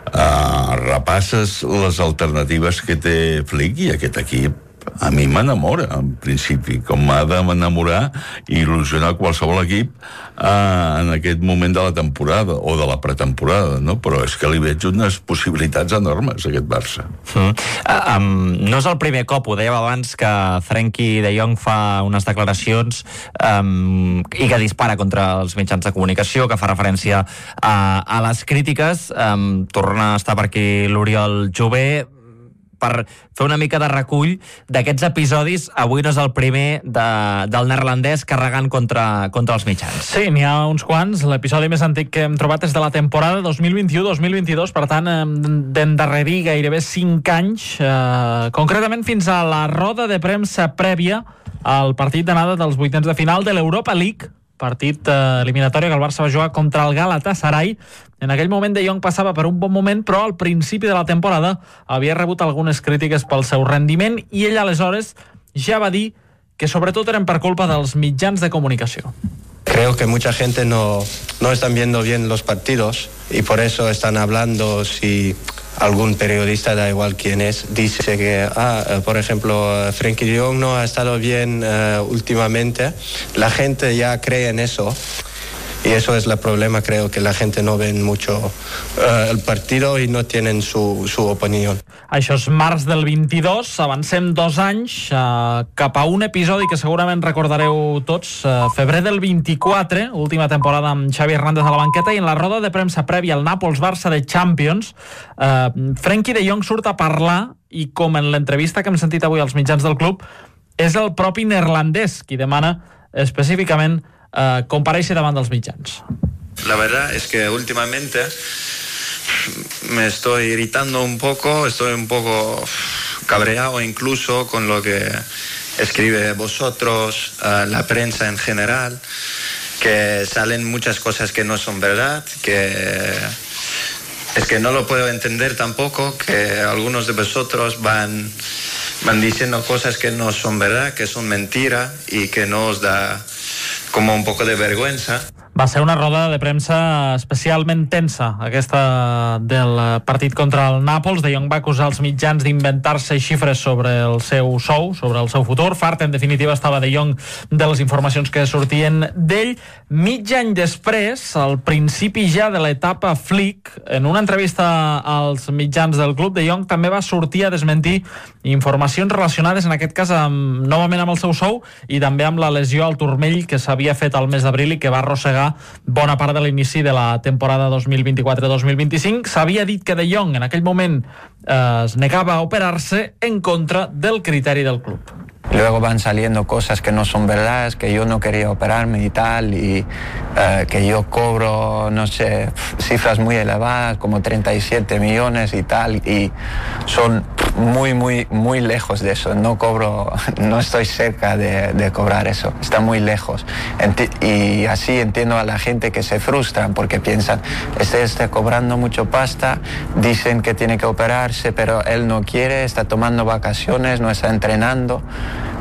eh, repasses les alternatives que té Flick i aquest equip a mi m'enamora, en principi, com m'ha d'enamorar i il·lusionar qualsevol equip eh, en aquest moment de la temporada o de la pretemporada, no? Però és que li veig unes possibilitats enormes a aquest Barça. Mm. Uh, um, no és el primer cop, ho dèiem abans, que Frenkie de Jong fa unes declaracions um, i que dispara contra els mitjans de comunicació, que fa referència a, a les crítiques. Um, torna a estar per aquí l'Oriol Jové per fer una mica de recull d'aquests episodis. Avui no és el primer de, del neerlandès carregant contra, contra els mitjans. Sí, n'hi ha uns quants. L'episodi més antic que hem trobat és de la temporada dos mil vint-i-u dos mil vint-i-dos, per tant, d'endarrerir gairebé cinc anys, eh, concretament fins a la roda de premsa prèvia al partit d'anada dels vuitens de final de l'Europa League, partit eh, eliminatori que el Barça va jugar contra el Galatasaray. En aquell moment De Jong passava per un bon moment, però al principi de la temporada havia rebut algunes crítiques pel seu rendiment i ell aleshores ja va dir que sobretot eren per culpa dels mitjans de comunicació. Creo que mucha gente no, no están viendo bien los partidos y por eso están hablando si algún periodista, da igual quién es, dice que, ah, por ejemplo, Frenkie de Jong no ha estado bien uh, últimamente. La gente ya cree en eso. Y eso es el problema, creo que la gente no ve mucho uh, el partido y no tienen su, su opinión. Això és març del vint-i-dos, avancem dos anys uh, cap a un episodi que segurament recordareu tots, uh, febrer del vint-i-quatre, última temporada amb Xavi Hernández a la banqueta, i en la roda de premsa prèvia al Nàpols-Barça de Champions, uh, Frenkie de Jong surt a parlar i, com en l'entrevista que hem sentit avui als mitjans del club, és el propi neerlandès qui demana específicament Uh, compareixi davant dels mitjans. La verdad es que últimamente me estoy irritando un poco, estoy un poco cabreado incluso con lo que escribe vosotros, uh, la prensa en general, que salen muchas cosas que no son verdad, que es que no lo puedo entender tampoco, que algunos de vosotros van, van diciendo cosas que no son verdad, que son mentira y que no os da como un poco de vergüenza. Va ser una roda de premsa especialment tensa, aquesta del partit contra el Nàpols. De Jong va acusar els mitjans d'inventar-se xifres sobre el seu sou, sobre el seu futur. Fart, en definitiva, estava De Jong de les informacions que sortien d'ell. Mig any després, al principi ja de l'etapa Flick, en una entrevista als mitjans del club, De Jong també va sortir a desmentir informacions relacionades, en aquest cas, amb, novament amb el seu sou i també amb la lesió al turmell que s'havia fet al mes d'abril i que va arrossegar bona part de l'inici de la temporada dos mil vint-i-quatre dos mil vint-i-cinc. S'havia dit que De Jong en aquell moment eh, es negava a operar-se en contra del criteri del club. Luego van saliendo cosas que no son verdades, que yo no quería operarme y tal, y eh, que yo cobro, no sé, cifras muy elevadas, como treinta y siete millones y tal, y son muy, muy, muy lejos de eso. No cobro, no estoy cerca de, de cobrar eso, está muy lejos. Enti- y así entiendo a la gente que se frustran porque piensan, este está cobrando mucho pasta, dicen que tiene que operarse, pero él no quiere, está tomando vacaciones, no está entrenando.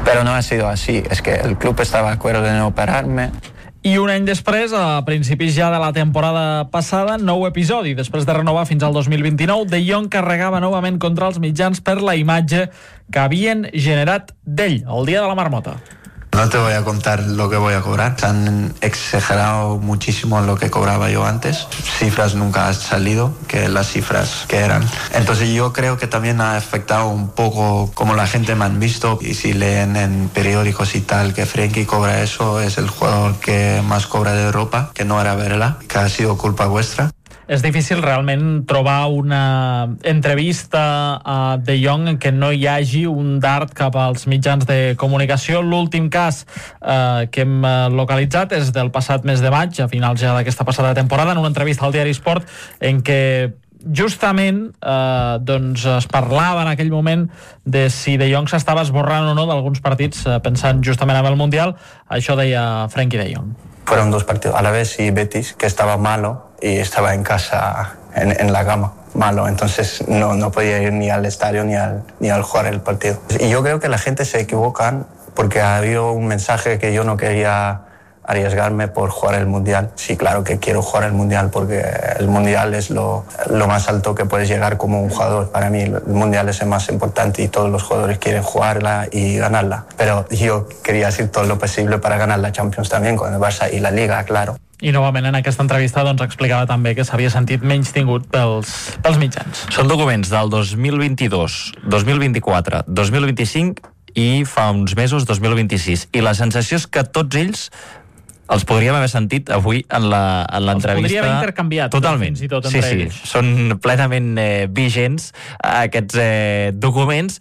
Pero no ha sido así, es que el club estaba de acuerdo en operarme. I un any després, a principis ja de la temporada passada, nou episodi. Després de renovar fins al dos mil vint-i-nou, De Jong carregava novament contra els mitjans per la imatge que havien generat d'ell el dia de la marmota. No te voy a contar lo que voy a cobrar. Se han exagerado muchísimo lo que cobraba yo antes. Cifras nunca han salido, que las cifras que eran. Entonces yo creo que también ha afectado un poco cómo la gente me han visto. Y si leen en periódicos y tal que Frenkie cobra eso, es el jugador que más cobra de Europa, que no era verdad, que ha sido culpa vuestra. És difícil realment trobar una entrevista a De Jong en què no hi hagi un dart cap als mitjans de comunicació. L'últim cas eh, que hem localitzat és del passat mes de maig, a finals ja d'aquesta passada temporada, en una entrevista al diari Sport, en què justament eh, doncs es parlava en aquell moment de si De Jong s'estava esborrant o no d'alguns partits, eh, pensant justament en el Mundial. Això deia Frenkie De Jong. Fueron dos partidos, Alavés y Betis, que estaba malo y estaba en casa, en, en la cama, malo. Entonces no, no podía ir ni al estadio ni al, ni al jugar el partido. Y yo creo que la gente se equivoca porque ha habido un mensaje que yo no quería arriesgarme por jugar el Mundial. Sí, claro que quiero jugar el Mundial porque el Mundial es lo, lo más alto que puedes llegar como un jugador. Para mí el Mundial es el más importante y todos los jugadores quieren jugarla y ganarla. Pero yo quería hacer todo lo posible para ganar la Champions también con el Barça y la Liga, claro. I novament en aquesta entrevista doncs, explicava també que s'havia sentit menys tingut pels, pels mitjans. Són documents del dos mil vint-i-dos, dos mil vint-i-quatre, dos mil vint-i-cinc i fa uns mesos dos mil vint-i-sis. I la sensació és que tots ells els podríem haver sentit avui en l'entrevista. Els podria haver intercanviat. Totalment. Fins i tot entre sí, ells. Sí, són plenament eh, vigents aquests eh, documents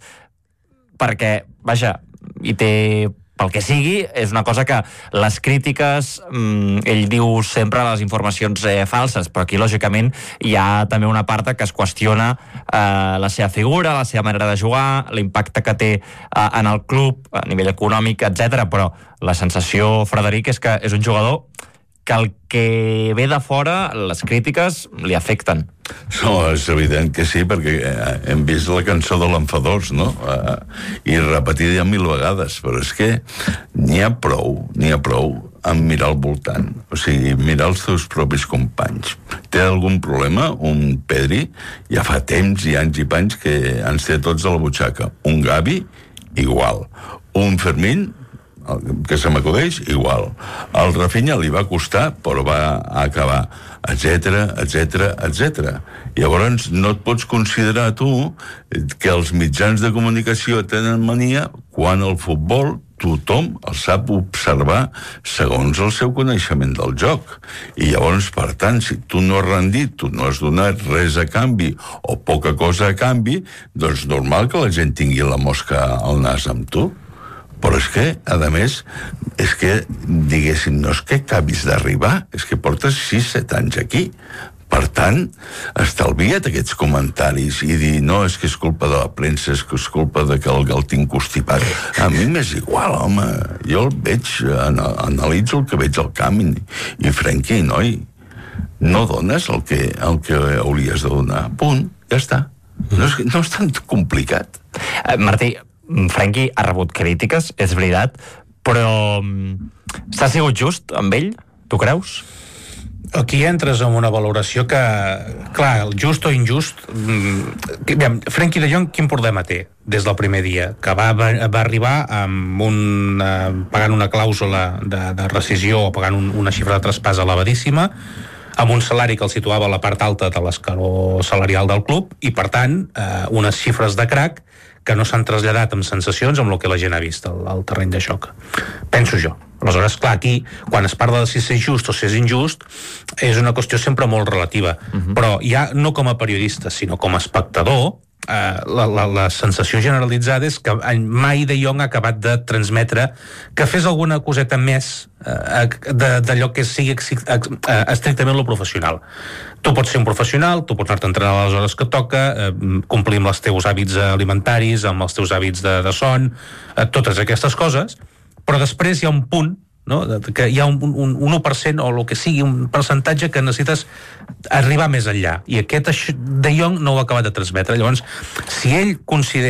perquè, vaja, hi té pel que sigui, és una cosa que les crítiques, mmm, ell diu sempre les informacions eh, falses, però aquí lògicament hi ha també una part que es qüestiona eh, la seva figura, la seva manera de jugar, l'impacte que té eh, en el club a nivell econòmic, etcètera. Però la sensació, Frederic, és que és un jugador que el que ve de fora, les crítiques li afecten. No, és evident que sí, perquè hem vist la cançó de l'Enfadós, no? Uh, I repetida ja mil vegades, però és que n'hi ha prou, n'hi ha prou en mirar al voltant, o sigui, mirar els teus propis companys. Té algun problema? Un Pedri ja fa temps i anys i panys que ens té tots a la butxaca. Un Gavi, igual. Un Fermín, que se m'acudeix, igual. El Rafinha li va costar, però va acabar, etcètera, etcètera, etcètera. Llavors, no et pots considerar tu que els mitjans de comunicació tenen mania quan el futbol tothom el sap observar segons el seu coneixement del joc. I llavors, per tant, si tu no has rendit, tu no has donat res a canvi o poca cosa a canvi, doncs normal que la gent tingui la mosca al nas amb tu. Però és que, a més, és que, diguéssim, no és que acabis d'arribar, és que portes sis set anys aquí. Per tant, estalvia't aquests comentaris i dir, no, és que és culpa de la premsa, és que és culpa de que el, el tinc constipat. A mi m'és igual, home. Jo el veig, analitzo el que veig al camp i, i Frenkie, noi, no dones el que, el que hauries de donar. Punt, ja està. No és, no és tan complicat. Uh, Martí, Frenkie ha rebut crítiques, és veritat, però s'ha sigut just amb ell? Tu creus? Aquí entres en una valoració que, clar, el just o injust, aviam, Frenkie de Jong quin problema té des del primer dia? Que va, va, va arribar amb un, eh, pagant una clàusula de, de rescisió o pagant un, una xifra de traspàs elevadíssima, amb un salari que el situava a la part alta de l'escaló salarial del club i, per tant, eh, unes xifres de crack que no s'han traslladat amb sensacions amb el que la gent ha vist al, al terreny de joc. Penso jo. Aleshores, clar, aquí, quan es parla de si és just o si és injust, és una qüestió sempre molt relativa. Uh-huh. Però ja no com a periodista, sinó com a espectador, eh, la, la, la sensació generalitzada és que mai De Jong ha acabat de transmetre que fes alguna coseta més eh, d'allò que sigui eh, estrictament lo professional. Tu pots ser un professional, tu pots anar-te a entrenar a les hores que toca, eh, complir amb els teus hàbits alimentaris, amb els teus hàbits de, de son, eh, totes aquestes coses, però després hi ha un punt, no?, que hi ha un, un, un u per cent o el que sigui, un percentatge que necessites arribar més enllà, i aquest De Jong no ho ha acabat de transmetre. Llavors, si ell considera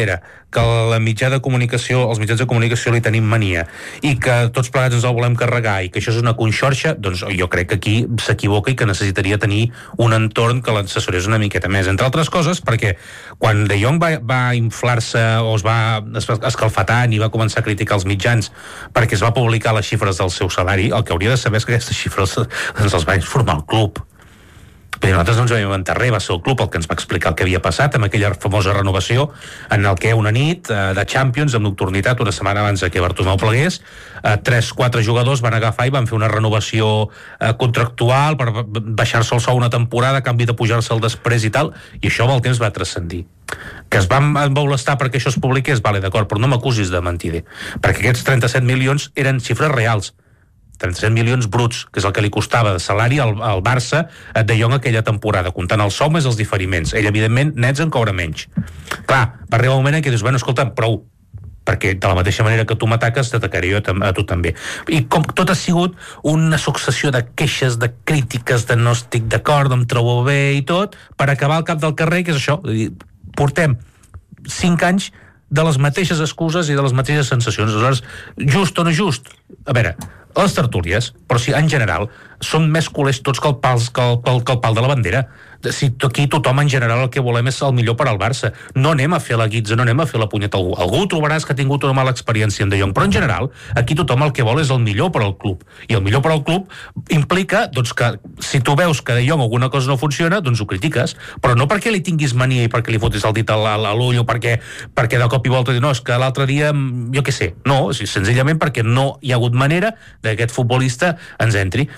que la mitjà de comunicació, els mitjans de comunicació li tenim mania, i que tots plegats ens el volem carregar, i que això és una conxorxa, doncs jo crec que aquí s'equivoca i que necessitaria tenir un entorn que l'assessorés una miqueta més, entre altres coses, perquè quan De Jong va, va inflar-se o es va escalfar tant i va començar a criticar els mitjans perquè es va publicar les xifres del seu salari, el que hauria de saber és que aquestes xifres ens les va informar el club. Però nosaltres no ens vam inventar res, va ser el club el que ens va explicar el que havia passat amb aquella famosa renovació en el que una nit eh, de Champions, amb nocturnitat, una setmana abans que Bartomeu plegués, eh, tres, quatre jugadors van agafar i van fer una renovació eh, contractual per baixar-se el sou una temporada a canvi de pujar-se'l després i tal, i això amb el temps va transcendir. Que es van embaulestar perquè això es publiqués, vale, d'acord, però no m'acusis de mentider, perquè aquests trenta-set milions eren xifres reals, trenta-set milions bruts, que és el que li costava de salari al, al Barça De Jong aquella temporada, comptant el sou més els diferiments. Ell, evidentment, nets en cobra menys. Clar, va arribar un moment en què dius, bueno, escolta, prou, perquè de la mateixa manera que tu m'ataques, t'atacaré jo a tu també. I com tot ha sigut una successió de queixes, de crítiques, de no estic d'acord, em trobo bé i tot, per acabar al cap del carrer, que és això. Portem cinc anys de les mateixes excuses i de les mateixes sensacions. Aleshores, just o no just? A veure, les tertúlies, però si en general són més culers tots que el, pals, que el, que el, que el pal de la bandera. Si aquí tothom en general el que volem és el millor per al Barça. No anem a fer la guitza, no anem a fer la punyeta a algú. Algú trobaràs que ha tingut una mala experiència en De Jong, però en general aquí tothom el que vol és el millor per al club. I el millor per al club implica doncs, que si tu veus que De Jong alguna cosa no funciona, doncs ho critiques, però no perquè li tinguis mania i perquè li fotis el dit a l'ull o perquè, perquè de cop i volta no, és que l'altre dia, jo què sé, no, senzillament perquè no hi ha hagut manera que aquest futbolista ens entri.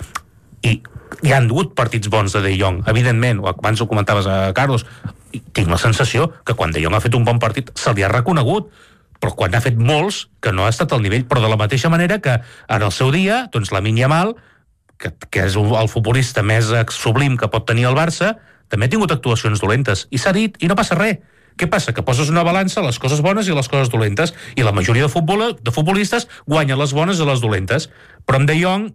I hi han hagut partits bons de De Jong, evidentment, abans ho comentaves a Carlos, tinc la sensació que quan De Jong ha fet un bon partit se li ha reconegut, però quan ha fet molts que no ha estat al nivell, però de la mateixa manera que en el seu dia, doncs Lamine Yamal, que, que és el futbolista més sublim que pot tenir el Barça, també ha tingut actuacions dolentes, i s'ha dit, i no passa res. Què passa? Que poses una balança les coses bones i les coses dolentes, i la majoria de, futbol, de futbolistes guanyen les bones i les dolentes, però amb De Jong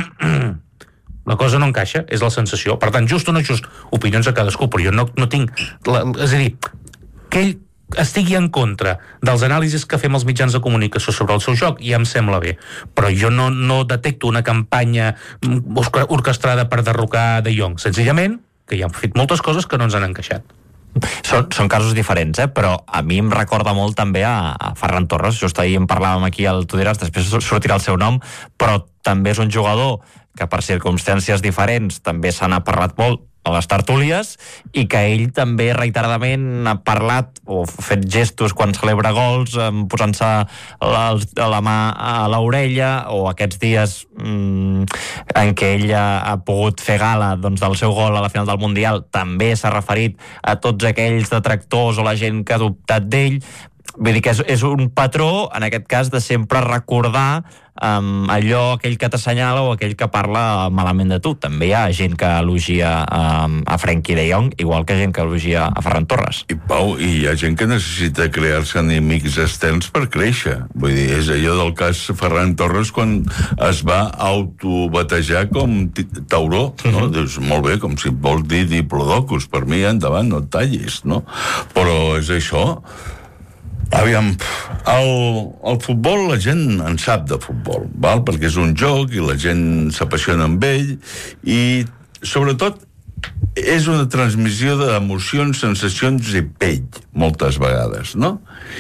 la cosa no encaixa, és la sensació. Per tant, just o no just, opinions a cadascú, però jo no, no tinc... La, és a dir, que ell estigui en contra dels anàlisis que fem els mitjans de comunicació sobre el seu joc, ja em sembla bé, però jo no, no detecto una campanya orquestrada per derrocar De Jong, senzillament que ja han fet moltes coses que no ens han encaixat. Són, són casos diferents, eh? Però a mi em recorda molt també a, a Ferran Torres. Just ahir en parlàvem aquí al Tu diràs, després sortirà el seu nom, però també és un jugador que per circumstàncies diferents també se n'ha parlat molt a les tertúlies, i que ell també reiteradament ha parlat o fet gestos quan celebra gols, posant-se la, la mà a l'orella, o aquests dies mmm, en què ell ha, ha pogut fer gala doncs, del seu gol a la final del Mundial, també s'ha referit a tots aquells detractors o la gent que ha dubtat d'ell. Vull dir que és, és un patró, en aquest cas, de sempre recordar um, allò, aquell que t'assenyala o aquell que parla malament de tu. També hi ha gent que elogia um, a Frenkie de Jong, igual que gent que elogia a Ferran Torres. I Pau, i hi ha gent que necessita crear-se enemics externs per créixer. Vull dir, és allò del cas Ferran Torres quan es va autobatejar com tauró, no? Mm-hmm. Dius, molt bé, com si vols dir diplodocus, per mi endavant, no et tallis, no? Però és això. Aviam, el, el futbol, la gent en sap de futbol, val? Perquè és un joc i la gent s'apassiona amb ell, i sobretot és una transmissió d'emocions, sensacions i pell, moltes vegades, no?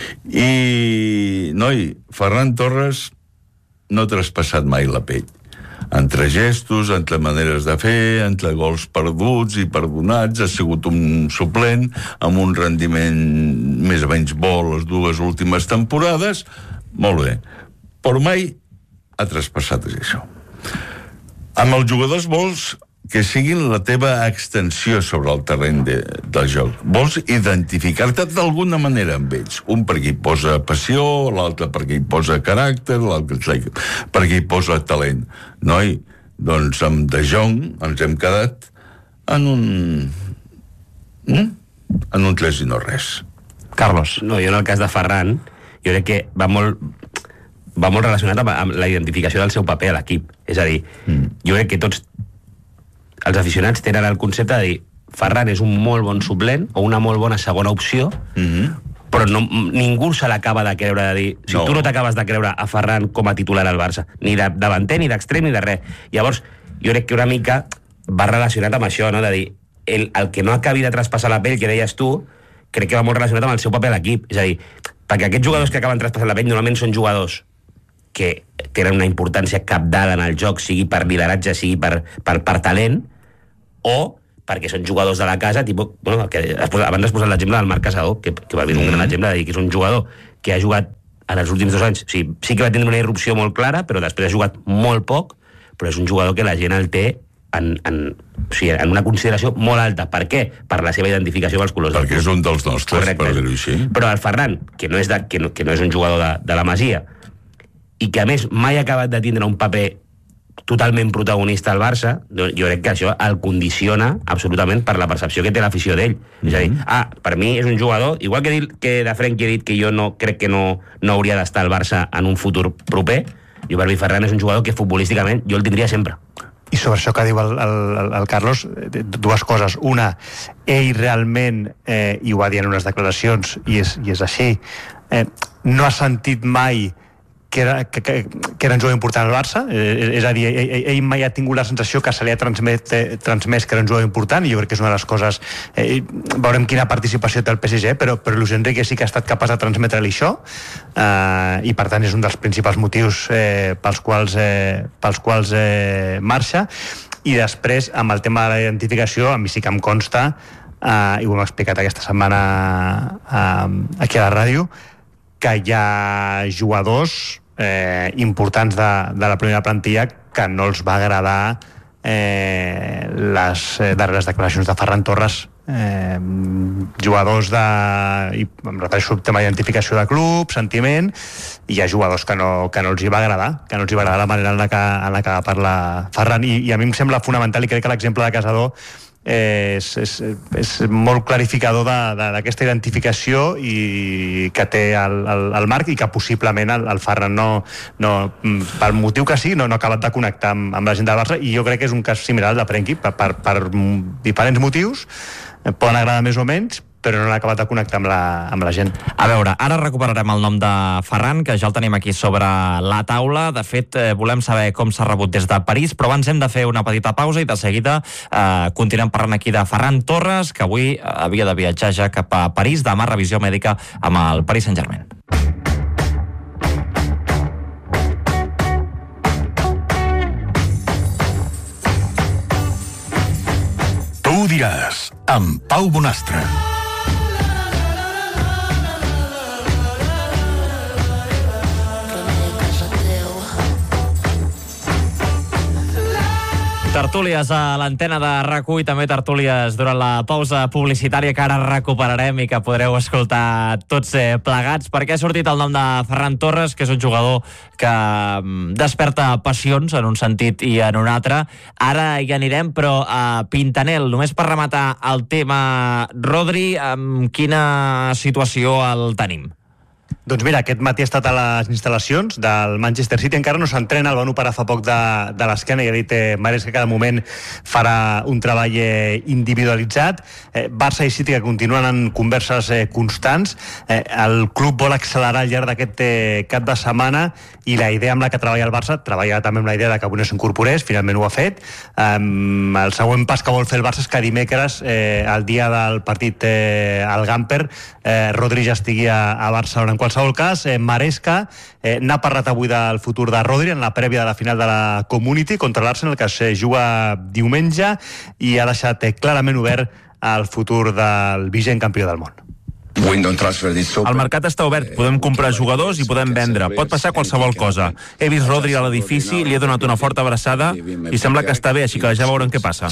I, noi, Ferran Torres no ha traspassat mai la pell. Entre gestos, entre maneres de fer, entre gols perduts i perdonats, ha sigut un suplent amb un rendiment més o menys bo les dues últimes temporades, molt bé, però mai ha traspassat això. Amb els jugadors vols que siguin la teva extensió sobre el terreny de, del joc. Vols identificar-te d'alguna manera amb ells. Un perquè hi posa passió, l'altre perquè hi posa caràcter, l'altre perquè hi posa talent. Noi, doncs amb De Jong ens hem quedat en un... Mm? en un tres i no res. Carlos. No, jo en el cas de Ferran, jo crec que va molt... va molt relacionat amb, amb la identificació del seu paper a l'equip. És a dir, mm. jo crec que tots els aficionats tenen el concepte de dir Ferran és un molt bon suplent o una molt bona segona opció, mm-hmm. però no, ningú se l'acaba de creure de dir... O sigui, no. Tu no t'acabes de creure a Ferran com a titular al Barça, ni de davanter, ni d'extrem, ni de res. Llavors, jo crec que una mica va relacionat amb això, no? De dir, el, el que no acabi de traspassar la pell, que deies tu, crec que va molt relacionat amb el seu paper a l'equip. És a dir, perquè aquests jugadors que acaben traspassant la pell normalment són jugadors que tenen una importància cabdal en el joc, sigui per lideratge, sigui per, per, per talent, o perquè són jugadors de la casa, tipus, bueno, que abans has posat l'exemple del Marc Casador, que, que va dir un gran exemple, de dir que és un jugador que ha jugat en els últims dos anys, o sigui, sí que va tenir una irrupció molt clara, però després ha jugat molt poc, però és un jugador que la gent el té en, en, o sigui, en una consideració molt alta. Per què? Per la seva identificació amb els colors. Perquè és un dels nostres, correcte, per dir-ho així. Però el Ferran, que no és, de, que no, que no és un jugador de, de la Masia, i que a més mai ha acabat de tindre un paper totalment protagonista al Barça, jo crec que això el condiciona absolutament per la percepció que té l'afició d'ell. Mm-hmm. És a dir, ah, per mi és un jugador, igual que, dit, que de Frenkie he dit que jo no crec que no, no hauria d'estar al Barça en un futur proper, jo per mi Ferran és un jugador que futbolísticament jo el tindria sempre. I sobre això que diu el, el, el Carlos, dues coses. Una, ell realment, eh, i ho va dir en unes declaracions, i és, i és així, eh, no ha sentit mai que era, que, que, que era un jugador important al Barça, eh, és a dir, ell, ell mai ha tingut la sensació que se li ha transmet, eh, transmès que era un jugador important, i jo crec que és una de les coses, eh, veurem quina participació té el P S G, però, però Luis Enrique sí que ha estat capaç de transmetre-li això, eh, i per tant és un dels principals motius eh, pels quals, eh, pels quals eh, marxa. I després, amb el tema de la identificació, a mi sí que em consta, eh, i ho hem explicat aquesta setmana eh, aquí a la ràdio, que hi ha jugadors eh, importants de, de la primera plantilla que no els va agradar eh, les eh, darreres declaracions de Ferran Torres, eh, jugadors de, i em refereixo al tema d'identificació de club, sentiment, i hi ha jugadors que no, que no els hi va agradar, que no els hi va agradar la manera en la que, en la que va parlar Ferran, i, i a mi em sembla fonamental, i crec que l'exemple de Casador és, és, és molt clarificador d'aquesta identificació i que té el, el, el Marc, i que possiblement el, el Ferran no, no, pel motiu que sigui, no, no ha acabat de connectar amb, amb la gent del Barça, i jo crec que és un cas similar al de Frenkie, per, per, per diferents motius, poden agradar més o menys, però no l'ha acabat de connectar amb la, amb la gent. A veure, ara recuperarem el nom de Ferran, que ja el tenim aquí sobre la taula. De fet, eh, volem saber com s'ha rebut des de París, però abans hem de fer una petita pausa i de seguida eh, continuem parlant aquí de Ferran Torres, que avui havia de viatjar ja cap a París, demà revisió mèdica amb el Paris Saint-Germain. Tu ho diràs, amb Pau Bonastre. Tertúlies a l'antena de RAC u i també tertúlies durant la pausa publicitària que ara recuperarem i que podreu escoltar tots eh, plegats, perquè ha sortit el nom de Ferran Torres, que és un jugador que mm, desperta passions en un sentit i en un altre. Ara hi anirem, però a Pintanel, només per rematar el tema Rodri, amb quina situació el tenim? Doncs mira, aquest matí ha estat a les instal·lacions del Manchester City, encara no s'entrena, el van operar fa poc de, de l'esquena, i ha dit eh, Mares que cada moment farà un treball eh, individualitzat. Eh, Barça i City que continuen en converses eh, constants. Eh, el club vol accelerar al llarg d'aquest eh, cap de setmana, i la idea amb la que treballa el Barça, treballa també amb la idea de que avui no s'incorporés, finalment ho ha fet. Um, el següent pas que vol fer el Barça és que dimecres, eh, el dia del partit eh, al Gamper, eh, Rodri ja estigui a, a Barcelona. En qualsevol cas, eh, Maresca eh, n'ha parlat avui del futur de Rodri en la prèvia de la final de la Community contra l'Arsenal, que es juga diumenge, i ha deixat eh, clarament obert el futur del vigent campió del món. El mercat està obert, podem comprar jugadors i podem vendre, pot passar qualsevol cosa. He vist Rodri a l'edifici, li he donat una forta abraçada i sembla que està bé, així que ja veurem què passa.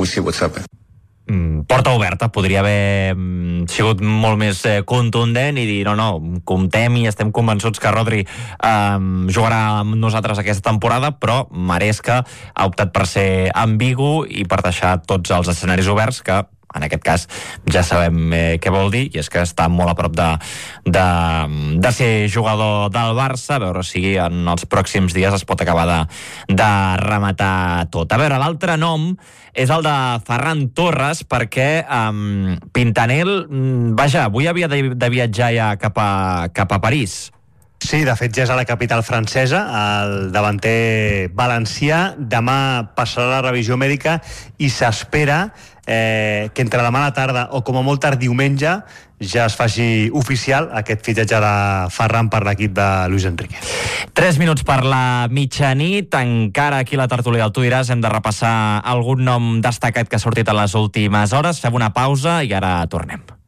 Mm, porta oberta, podria haver mm, sigut molt més eh, contundent i dir, no, no, comptem i estem convençuts que Rodri eh, jugarà amb nosaltres aquesta temporada, però Maresca ha optat per ser ambigu i per deixar tots els escenaris oberts, que en aquest cas ja sabem eh, què vol dir, i és que està molt a prop de, de, de ser jugador del Barça, a veure si en els pròxims dies es pot acabar de, de rematar tot. A veure, l'altre nom és el de Ferran Torres, perquè um, Pintanel, vaja, avui havia de, de viatjar ja cap a, cap a París. Sí, de fet ja és a la capital francesa, el davanter valencià. Demà passarà la revisió mèdica i s'espera eh, que entre demà a la tarda o com a molt tard diumenge ja es faci oficial aquest fitxatge de Ferran per l'equip de Luis Enrique. Tres minuts per la mitjanit, encara aquí a la tertúlia del Tu diràs hem de repassar algun nom destacat que ha sortit a les últimes hores. Fem una pausa i ara tornem.